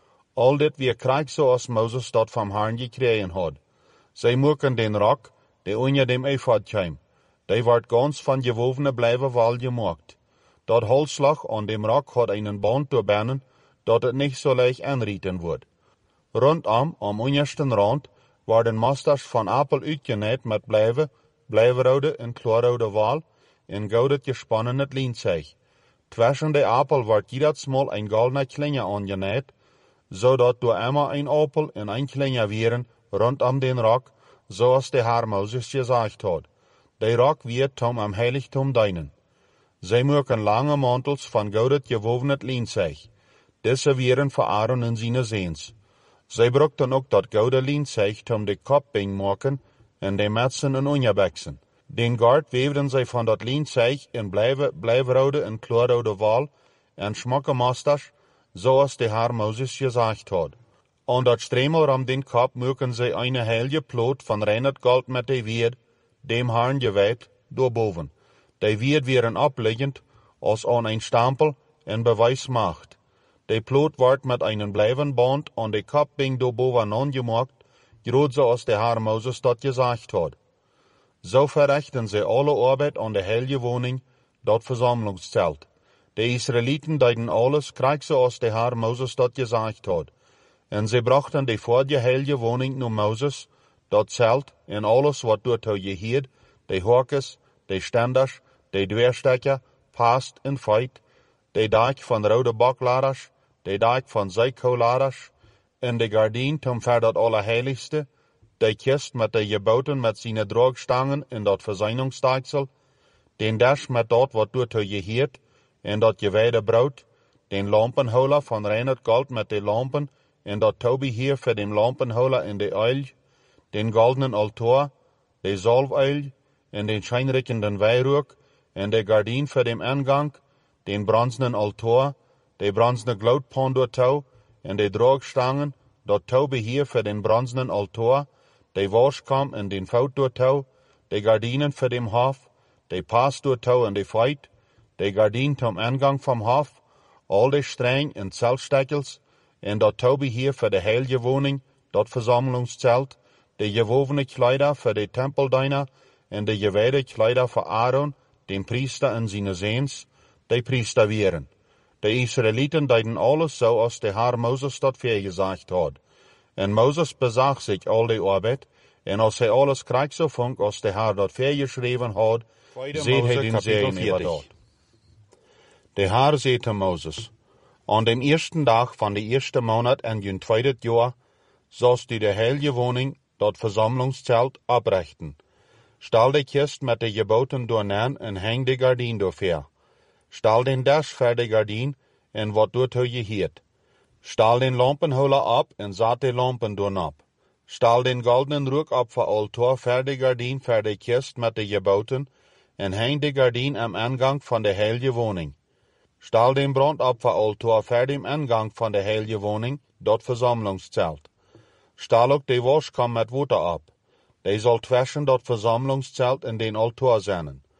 Speaker 2: Al dit weer krijg zoals Mozes dat van Herrn gekregen had. Zij maken den rok, die onder dem eifad kwam. Die wordt gans van gewovene blijven wal gemaakt. Dat holslag aan dem rok had een band doorbannen, dat het niet zo leicht aanrieten wordt. Rondom, am onderste rand, worden masters van appel uitgenaaid met blijven, blijvenrode en kloorrode wal, en gouden gespannen het lienzeeg. Tussen de appel wordt iedersmal een goldene klinge aangenaaid, zodat door eenmaal een appel en een klinge wieren rondom den rok, zoals de Heer Mozes gezegd had. De rok werd om am heiligdom dienen. Zij maken lange mantels van gouden gewoven het lienzeeg. Deze wieren voor Aaron en zijn zeens. Zij brukten ook dat gouden lienzeeg om de kopbing maken en de metsen en onderbeksen. Den gard weefden zij van dat lienzeeg in blijven, blijvenrode en kloorrode wal en smokke masters, zoals de Heer Mozes gezegd had. Aan dat stremel om den kop maken zij een heilige ploot van rein goud met de weerd, dem Herrn gewijd, doorboven. De weerd werden opliggend als aan een stempel en bewijs macht. De ploot wordt met een blijven band aan de kopbing doorboven aangemaakt, groot zoals de Heer Mozes dat gezegd had. Zo verrichten zij alle arbeid aan de heilige woning, dat verzamelingszelt. De Israëlieten deden alles krijg zoals de Heer Mozes dat gezegd had. En zij brachten de vorige heilige woning naar Mozes, dat zelt en alles wat doortoe geheerd, de horkes, de stenders, de dweerstekker, past en feit, de dak van rode bakladers, de dak van zijkoladers, en de gardien tom ver dat allerheiligste, de kist met de geboten met zijn droogstangen en dat verzoeningsstaaksel, den dash met dat wat doortoe geheerd, en dat gewijde brood, den lampenholer van rein goud met de lampen, en dat toebeheer voor de lampenholer en de uil, den goldenen altaar, de zalfuil, en den schijnrikkenden wijrook, en de gardien voor de aangang, den bronzenen altaar, de bronzene gloedpan door touw, en de droogstangen, dat toebeheer voor den bronzenen altaar, de waskam en den fout door touw, de gardinen voor dem hof, de pas door touw en de feit, de gardien tom aangang van hof, al de streng en zelfstekkels, en dat toebeheer voor de heilige woning, dat verzamelingszelt, de gewovene kleider voor de tempeldienaar, en de gewijde kleider voor Aaron, den priester en zijn zeens, de priester wieren. De Israëlieten deden alles zoals de Heer Mozes dat voorgezegd had. En Mozes bezag zich al de arbeid, en als hij alles krijgt zo vond als de Heer dat voorgeschreven had, ziet hij den zegen over dat. De Heer zei te Mozes, aan de eerste dag van de eerste maand en hun tweede jaar, zalst u de heilige woning, dat verzamelingszelt, oprichten. Stal de kist met de geboten doornaan en hang de gardien doorver. Stal den dash voor de gardien en wat doortoe geheerd. Stal den lampenholer op en zat de lampen doornop. Stal den goldenen rook op voor altaar voor de gardien voor de kist met de geboten en hang de gardien am aangang van de heilige woning. Stal den brand op voor altaar voor de aangang van de heilige woning, dat verzamelingszelt. Stal ook de waskam met water op. Die zal tussen dat verzamelingszelt en den altaar zijn.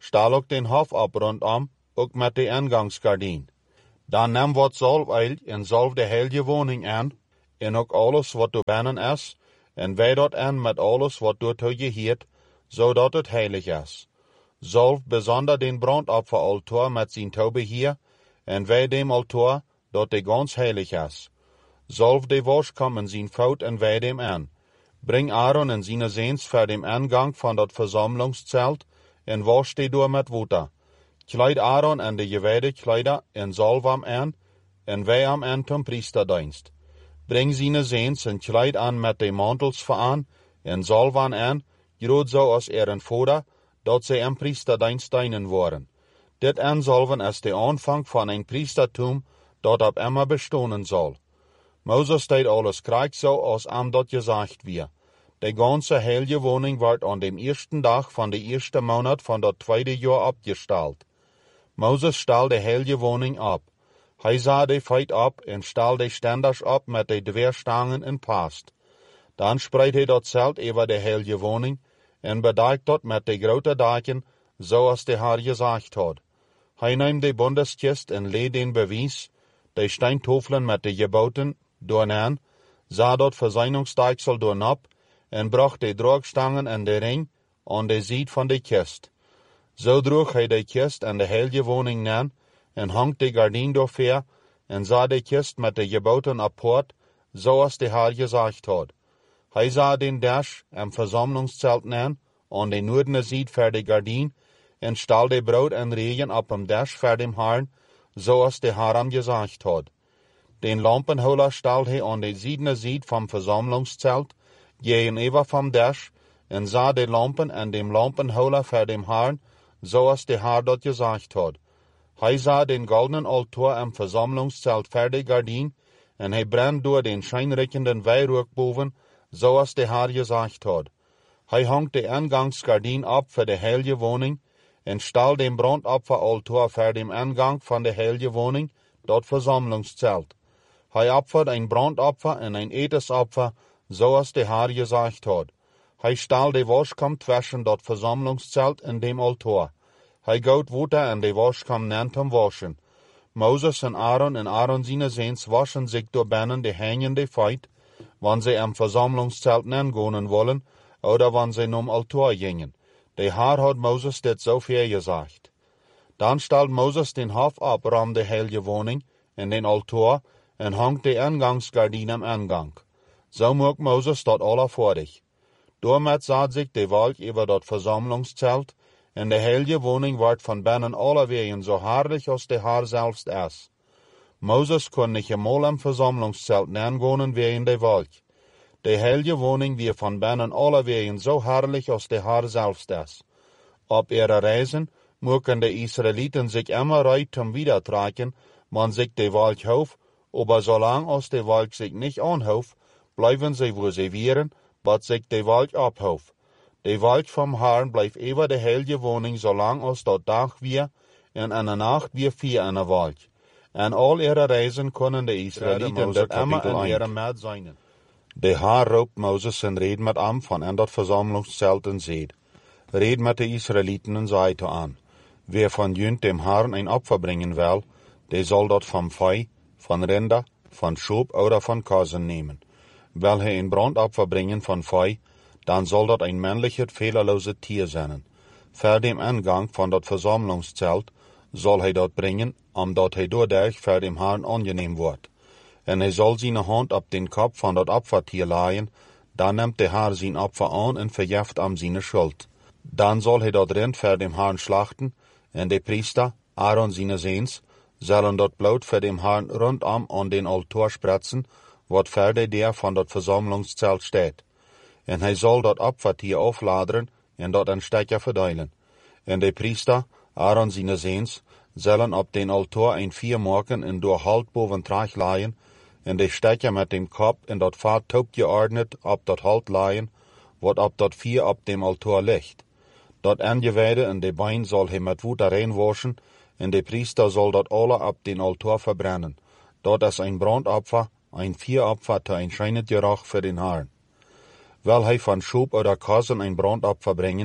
Speaker 2: staal ook den hof op rondom, ook met de ingangsgardien. Dan nam wat zalfolie en zalf de hele woning aan, en ook alles wat door binnen is, en wij dat aan met alles wat door toe geheert, zodat het heilig is. Zalf besonder den brandopferaltaar met zijn toebeheer, en wij dem altaar, dat de ganz heilig is. Zalf de waskom en zijn fout en wij dem aan. Bring Aaron en zijn zeens voor dem aangang van dat verzamelingszelt, en wasch die door met water. Kleid Aaron en de gewijde kleider en zalf am aan, en wij am aan zum priesterdienst. Bring zijn zeens en kleid aan met de mantels aan, en zalf aan aan, groot zo als er een vader, dat zij am priesterdienst dienen worden. Dit aanzalven is de aanvang van een priestertum, dat op immer bestonen zal. Moses deed alles krijg zo als am dat gezegd weer. De ganze hele woning werd aan dem eersten dag van de eerste maand van dat tweede jaar opgesteld. Moses stal de hele woning op. Hij zag de feit op en stal de stenders op met de dweerstangen en past. Dan spreid hij dat zelt over de hele woning en bedekt dat met de grote daken, zoals de Heer gezegd had. Hij nam de bundeskist en leed den bewijs, de steintofelen met de geboten doornaan, zag dat verzuiningsdeiksel doornop en bracht de droogstangen en de ring aan de zijde van de kist. Zo droeg hij de kist en de hele woning na en hangt de gardien doorver en zag de kist met de geboten apart, zoals de Heer gezegd had. Hij zag den dash am verzamelingszelt na aan de noordene zijde voor de gardien en stal de brood en regen op hem dash voor dem Herrn, zoals de Heer hem gezegd had. Den lampenholer stal hij aan de ziedene zijde vom verzamelingszelt, gegenüber vom dash, en zag de lampen en dem lampenholer voor dem Herrn, zoals de Heer dat gezegd had. Hij zag den goldenen altaar am verzamelingszelt voor de gardien, en hij brandt door den schijnriechenden weihrauch boven, zoals de Heer gezegd had. Hij hangt de aangangsgardien op voor de hele woning, en stal den brandopferaltaar voor dem aangang van de hele woning, dat verzamelingszelt. Hij opfert een brandopfer en een etensopfer, zoals de Heer gezegd had. Hij stal de waskom zwischen dat verzamelingszelt en dem altaar. Hij goot water en de waskom na zum waschen. Moses en Aaron en Aaron zijn zeens waschen zich door binnen de hangende feit, wanneer zij am verzamelingszelt nangonen wollen, oder wanneer zij nom altaar gingen. De Heer had Moses dit zo ver gezegd. Dan stelt Moses den hof op rom de hele woning en den altaar en hangt de aangangsgardien am aangang. Zo maakt Moses dat alle vorig. Doormet zat zich de wolk über dat verzamelingszelt en de hele woning wordt van binnen alle wegen zo herrlich als de Heer zelfs is. Moses kon niet eenmaal am verzamelingszelt nangonen wegen de wolk. De hele woning weer van binnen alle wegen zo herrlich als de Heer zelfs is. Op ihre Reisen mochten de Israeliten zich immer reit zum Wiedertragen, man sich de wolk houf, aber solang als de wolk sich nicht anhouf, bleiben sie wo sie wären, bat sich de wolk abhouf. De wolk vom Herrn blijft über de hele woning zolang als dat dag weer, en aan de nacht weer vier in de wolk. En al ihre Reisen konden de Israeliten dat immer in ihre maat zijn. De Heer roept Moses en reed met hem van in dat verzamelingszelt en zeid. Red met de Israeliten en zei te aan. Wer van junt dem Herrn een opfer brengen wil, de zal dat van vee, van rinder, van schoop oder van kazen nemen. Wil hij een brandopfer brengen van vee, dan zal dat een männliches, fehlerlose Tier zijn. Voor dem aangang van dat verzamelingszelt zal hij dat brengen, omdat hij doordat voor dem Herrn angenehm wordt. En hij zal zijn hand op den kop van dat opfertier laaien, dan neemt de Heer zijn opfer aan en verjeft am zijn schuld. Dan zal hij dat rind voor dem Herrn slachten, en de priester, Aaron zijn zeens, zullen dat bloed voor dem Herrn rondom aan den altaar spretsen, wat voor de deur van dat verzamelingszelt staat. En hij zal dat opfertier afladeren en dat een stukje verdelen. En de priester, Aaron zijn zeens, zullen op den altaar een vier maken en door halt boven traag laaien, en de stukje met dem kop en dat vaart top geordnet op dat halt laaien, wat op dat vier op dem altaar ligt. Dat aangewijde en de bein zal hij met water reinwaschen, en de priester zal dat alle op den altaar verbrennen. Dat is een brandopfer, een vieropfer te een schijnend geruch voor den Herrn. Wil hij van schoop oder kazen een brandopfer brengen,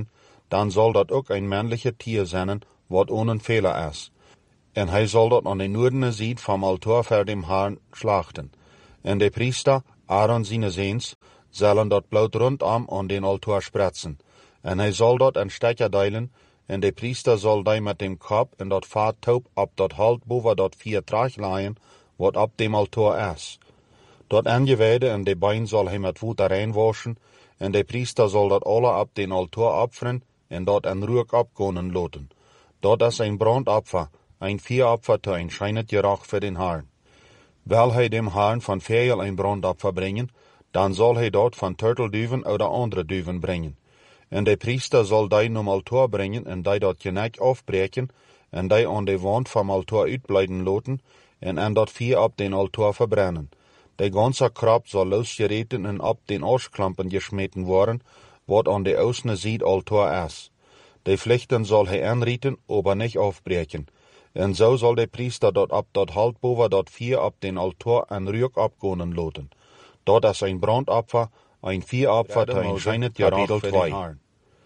Speaker 2: dan zal dat ook een männliche Tier zijn, wat ohne Fehler is. En hij zal dat aan de noordene zijde vom altaar voor dem Herrn slachten. En de priester, Aaron zijn Seens, zullen dat bloed rondom aan den altaar spretzen. En hij zal dat een stekker deilen, en de priester zal die met dem kop en dat vaat taub op dat halt boven dat vier traag leien, wat op dem altaar is. Dat aangewijde en de bein zal hij met water reinwaschen, en de priester zal dat alle op den altaar opferen, en dat en rook opkonen loten. Dat is een brandopfer, een vieropfer te een schijnet gerach voor den Herrn. Wil hij dem Herrn van vijel een brandopfer brengen, dan zal hij dat van turtelduven oder andere duven brengen. En de priester zal die nom altaar brengen en die dat genek afbreken, en die aan de wand vom altaar uitblijden loten, en en dat vier op den altaar verbrennen. De ganze krop zal losgereten en op den Arschklampen geschmeten worden, wat aan de außene zijde altaar is. De vlechten zal hij aanrieten, aber niet afbreken. En zo zal de priester dat op dat halt boven dat vier op den altaar en ruik opkonen loten. Dat is een brandopfer, een vieropfer te een schijnet gerach voor den Herrn.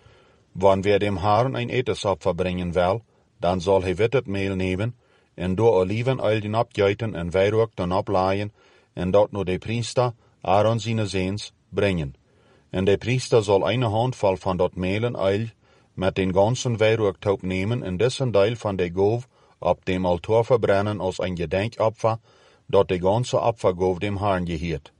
Speaker 2: Wanneer dem Herrn een etensopfer brengen wil, dan zal hij wittet meel nemen, en door olivenöl den opjuiten en wijrook dan oplaaien, en dat naar de priester, Aaron zijn Seens, brengen. En de priester zal een handvol van dat meel en oil met den ganzen wijrooktaub nemen en dessen deel van de goof op dem altaar verbrennen als een gedenkopfer, dat de ganze opfergoof dem Herrn geheert.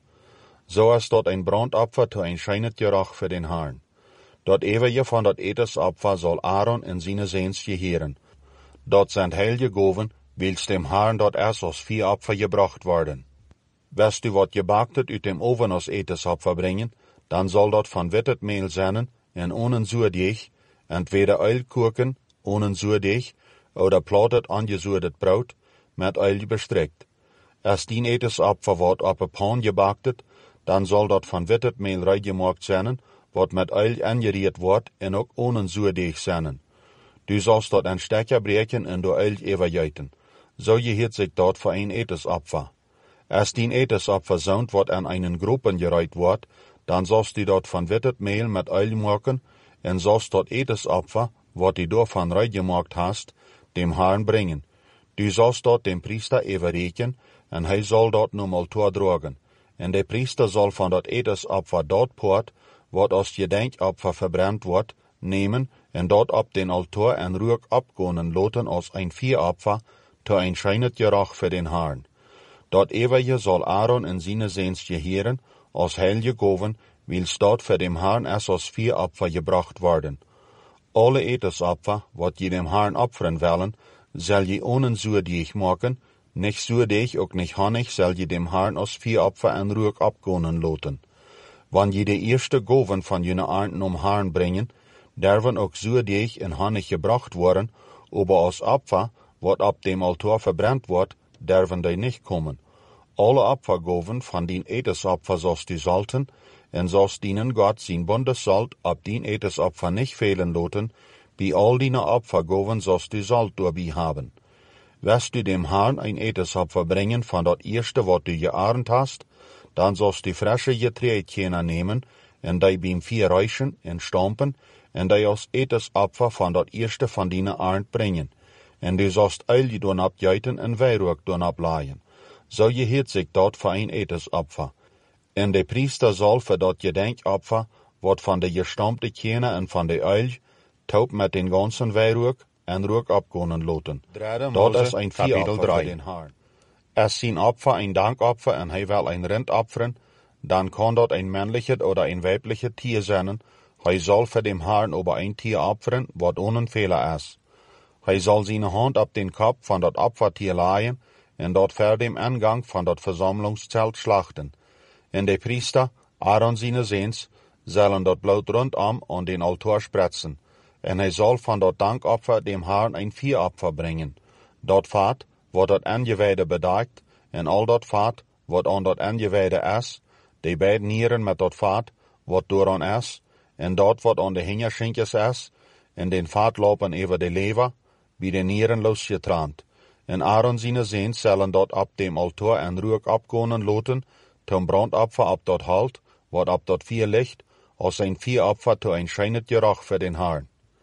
Speaker 2: Zo is dat een brandopfer te een schijnet gerach voor den Herrn. Dat eeuwige van dat etensopfer zal Aaron en zijn Seens geheren. Dat zijn heilige goven, wils dem Herrn dat is als vieropfer gebracht worden. West u wat gebaktet uit dem oven als etensopfer brengen, dan zal dat van wittet meel zijn en ohne zuurdeeg, entweder uilkurken, ohne zuurdeeg, oder platet angezuurdet brood, met uil bestrekt. Als die etensopfer wordt op een pan gebaktet, dan zal dat van wittet meel reingemaakt zijn, wat met uil angeriert wordt en ook ohne zuurdeeg zijn. Du zalst dat een stekker breken en door uil everjuiten. Zo geheert zich dat voor een etensopfer. Als die etensopfer zout wat aan einen groepen gereiht wordt, dan zalst du dat van wittet meel met uil maken, en zalst dat etensopfer, wat du daarvan reingemaakt hast, dem Herrn brengen. Du zalst dat dem priester everreken, en hij zal dat nom altaar dragen. En de priester zal van dat etensopfer dat poort, wat als gedenkopfer verbrannt wordt, nemen en dat op den altaar en rook opkonen loten als een vieropfer, te een schijnet gerach voor den Herrn. Dat eeuwige zal Aaron en zijn Seens geheren, als heilige goven, wils dat voor dem Herrn is als vieropfer gebracht worden. Alle etensopfer, wat je dem Herrn opferen willen, zal je ohne zuurdeeg maken, nicht zuurdeeg ook nicht honig zal je dem Herrn als vieropfer en rook opkonen loten. Wanneer je de eerste goven van je aarden om Herrn brengen, derven ook zuurdeeg en honig gebracht worden, aber als opfer, wat op dem altaar verbrannt wordt, derven die niet komen. Alle opfergoven van dien etensopfer zoals du salten, en zoals dienen Gott zijn bundeszalt op dien etensopfer niet fehlen loten, bij al die opfergoven zoals du salt doorbij haben. West du dem Herrn een etensopfer brengen van dat eerste wat du gearend hast, dan zoals du frische getreidtjener nemen, en die beim vier rijchen en stampen, en die als etensopfer van dat eerste van die arend brengen. En du zost uil doen opjuiten en wijrook doen oplaaien. Zo geheert zich dat voor een etensopfer. En de priester zal voor dat gedenkopfer, wat van de gestampte tjener en van de uil, taub met den ganzen wijrook en rook opkonen loten. Dat is een vieropfer voor den Herrn. Als zijn opfer een dankopfer en hij wil een rind opferen, dan kan dat een männliche oder een weibliche Tier zijn. Hij zal voor dem Herrn over een Tier opferen, wat ohne Fehler is. Hij zal zijn hand op den kop van dat opfertier laaien en dat voor dem aangang van dat verzamelingszelt slachten. En de priester, Aaron zijn Seens, zullen dat bloed rondom aan den altaar spretzen. En hij zal van dat dankopfer dem Herrn een vieropfer brengen. Dat vaat, wat dat aangewijde bedaagt, en al dat vaat, wat aan dat aangewijde is, de beide nieren met dat vaat, wat dooraan is, en dat wat aan de hingerschinkjes is, en den vaat lopen over de lever, wie de nieren losgetraand. En Aaron zijn Seens zullen dat op dem altaar en rook opkonen loten, ten brandopfer op dat halt, wat op dat vier ligt, als een vieropfer te een schijnet gerach voor den Herrn.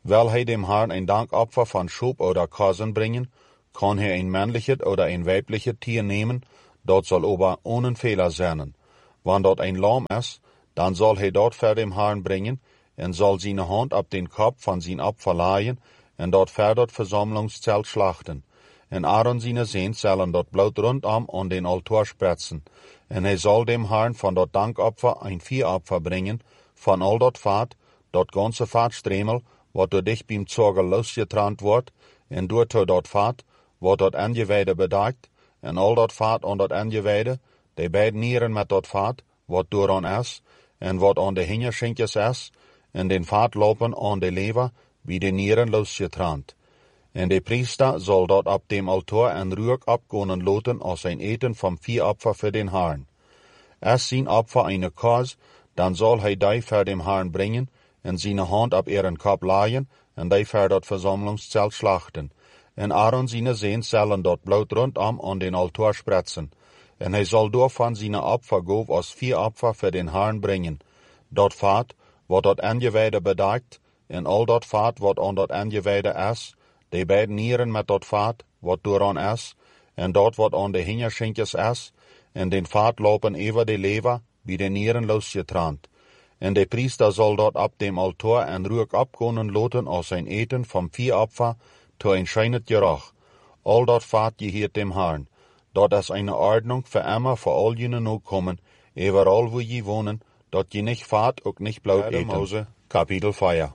Speaker 2: Wil hij dem Herrn ein Dankopfer von Schub oder Kosen bringen, kann hij ein männliches oder ein weibliches Tier nehmen, dat soll aber ohne Fehler sein. Wann dort ein Lamm ist, dann soll hij dort voor dem Herrn bringen, en soll seine Hand op den Kopf van zijn Opfer laaien, en dort voor dat Versammlungszelt schlachten. En Aaron seine Zehen zullen dat bloed rondom aan den altaar spretsen. En hij zal dem Herrn van dat Dankopfer ein Vieropfer bringen, van al dat vaat, dat ganze vaatstremel, wat door dich beim Zorger losgetrant wordt, en door to dat vaat, wat dat aangewijde bedekt, en al dat vaat aan dat aangewijde, de beide nieren met dat vaat, wat door aan is, en wat aan de hingerschinkjes is, en den vaat lopen aan de lever, wie de nieren losgetrant. En de priester zal dat op dem altaar en ruik opkonen loten als een eten van vier opfer voor den Herrn. Als zijn opfer eine koos, dan zal hij die voor dem Herrn brengen, en zijn hand op ihren kop laaien, en die voor dat verzamelingszelt slachten. En Aaron zijn Zehen zullen dat bloed rondom aan den altaar spretsen. En hij zal door van zijn opfer goof als vier opfer voor den Herrn brengen. Dat vaat, wat dat aangewijde bedekt, en al dat vaat wat aan dat aangewijde is, de beide nieren met dat vaat, wat dooraan is, en dat wat aan de hingerschinkjes is, en den vaat lopen over de lever, bij de nieren losgetrant. En de priester zal dat op dem altaar en ruik opkonen loten als een eten van vier opfer, to een schijnet geruch. Al dat vaat geheert dem Herrn. Dat is eine Ordnung für immer voor al jene Nachkommen, overal wo je wonen, dat je nicht vaat ook nicht bloed eten. Mose, kapitel vier.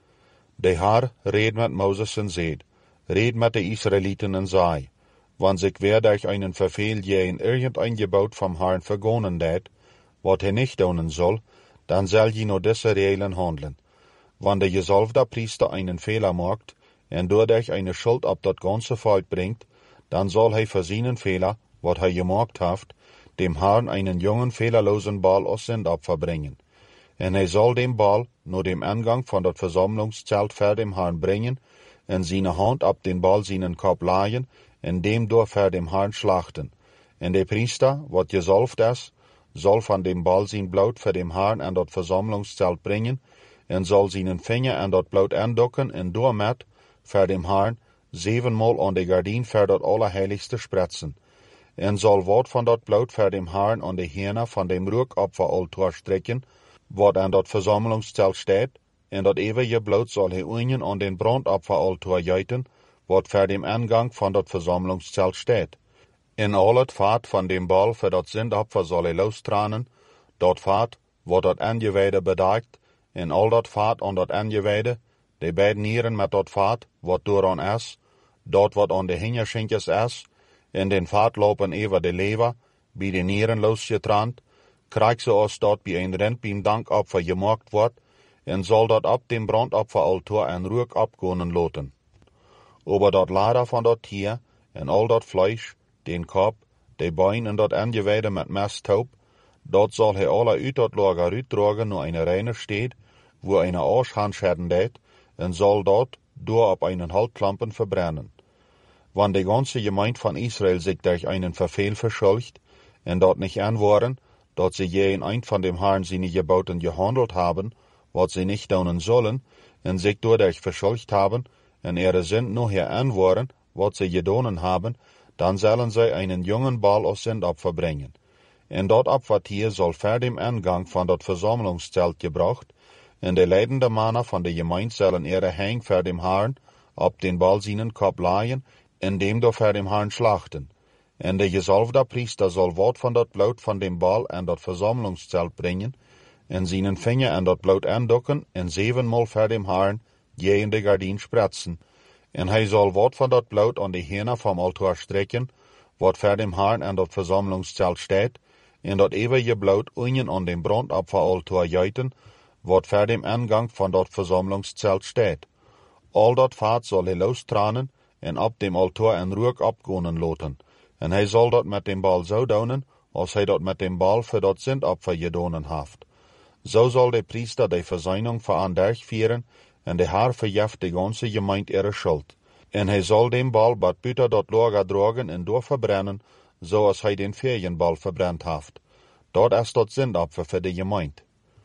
Speaker 2: De Herr reed met Moses en zeid, red met de Israeliten en zei, wann sich wer durch einen Verfehl je in irgendein Gebot vom Herrn vergonnen deed, wat hij nicht doen soll, dann soll je nur diese Regeln handeln. Wann der gesalfte Priester einen Fehler macht, en doordat eine Schuld op dat ganze Volk bringt, dann soll hij für seinen Fehler, wat hij gemacht heeft, dem Herrn einen jungen, fehlerlosen Bal als Sündopfer bringen. En hij zal dem Bal nur dem Eingang van dat Versammlungszelt voor dem Herrn bringen, en seine Hand op den Bal seinen Kopf laaien, en dem door voor dem Herrn schlachten. En de priester, wat gesalft is, zal van dem Bal zijn bloed voor dem Herrn en dat Versammlungszelt bringen, en zal seinen vinger en dat bloed aandokken en door met, voor dem Herrn, zevenmaal aan de gardien voor dat Allerheiligste spretsen. En zal wat van dat bloed voor dem Herrn aan de herne van dem Ruikopferaltaar strekken, wat aan dat Versammlungszelt staat, en dat eeuwige bloed zal hij uien aan den Brandopferaltaar juiten, wat voor dem aangang van dat Versammlungszelt staat. En al het vaat van dem Bal voor dat Sündopfer zal hij lostranen, dat vaat, wat dat aangewijde bedekt, en al dat vaat aan dat aangewijde, de beide nieren met dat vaat, wat dooraan is, dat wat aan de hingerschinkjes is, en den vaat lopen over de lever, bij de nieren losgetrand, krijg ze als dat bij een rent beim dankopfer gemaakt wordt, en zal dat op dem brandopferaltaar en ruik opkonen loten. Over dat lader van dat tier, en al dat vlees, den kop, de bein en dat aangewijde met mesthoop, dat zal hij alle uit dat lager uitdragen naar een reine steed, wo eine Arschhandscheren deed, en zal dat door op einen Haltklampen verbrennen. Wann de ganze Gemeinde van Israel sich durch einen Verfehl verschuldigt, en dat nicht anwoorden, dat sie je in ein von dem Herrn seine Geboten gehandelt haben, wat sie nicht doen sollen, en sich dadurch verschuldigt haben, en ihre Sünd nachher anwoorden, wat sie gedonen haben, dann sollen sie einen jungen Bal als Sündopfer bringen. En dat Opfertier soll vor dem Eingang van dat Versammlungszelt gebracht, en de leidende mannen van de gemeente zullen ihre hang voor dem Herrn op den Bal seinen Kopf laaien, en dem door voor dem Herrn schlachten. En de gezalfde priester zal wat van dat bloed van dem Bal en dat Versammlungszelt brengen, en seinen vinger en dat bloed aandokken, en zevenmaal voor dem Herrn je in de gardien spretsen. En hij zal wat van dat bloed aan de herne vom altaar strekken, wat voor dem Herrn en dat Versammlungszelt staat, en dat eeuwige bloed uien aan dem brandopferaltaar juiten, wat voor dem aangang van dat Versammlungszelt staat. Al dat vaat zal hij lostranen, en op dem altaar en ruik opkonen loten. En hij zal dat met dem bal zo doen, als hij dat met dem bal voor dat Sündopfer gedonen heeft. Zo zal de priester de verzuining voor aan derg vieren, en de Herr verjeft de ganze gemeente ihre schuld. En hij zal dem bal bat buiten dat lager dragen en door verbrennen, zoals hij den ferienbal verbrand heeft. Dat is dat Sündopfer voor de gemeente.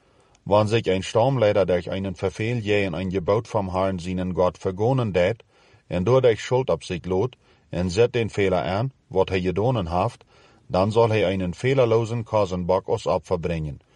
Speaker 2: Wann sich ein Stamleider durch einen Verfehl jähen ein Gebot vom Herrn seinen Gott vergonnen deed, en doordat Schuld op zich lood, en zet den Fehler aan, wat hij gedaan heeft, dan zal hij einen fehlerlosen Kazenbock als Opfer brengen.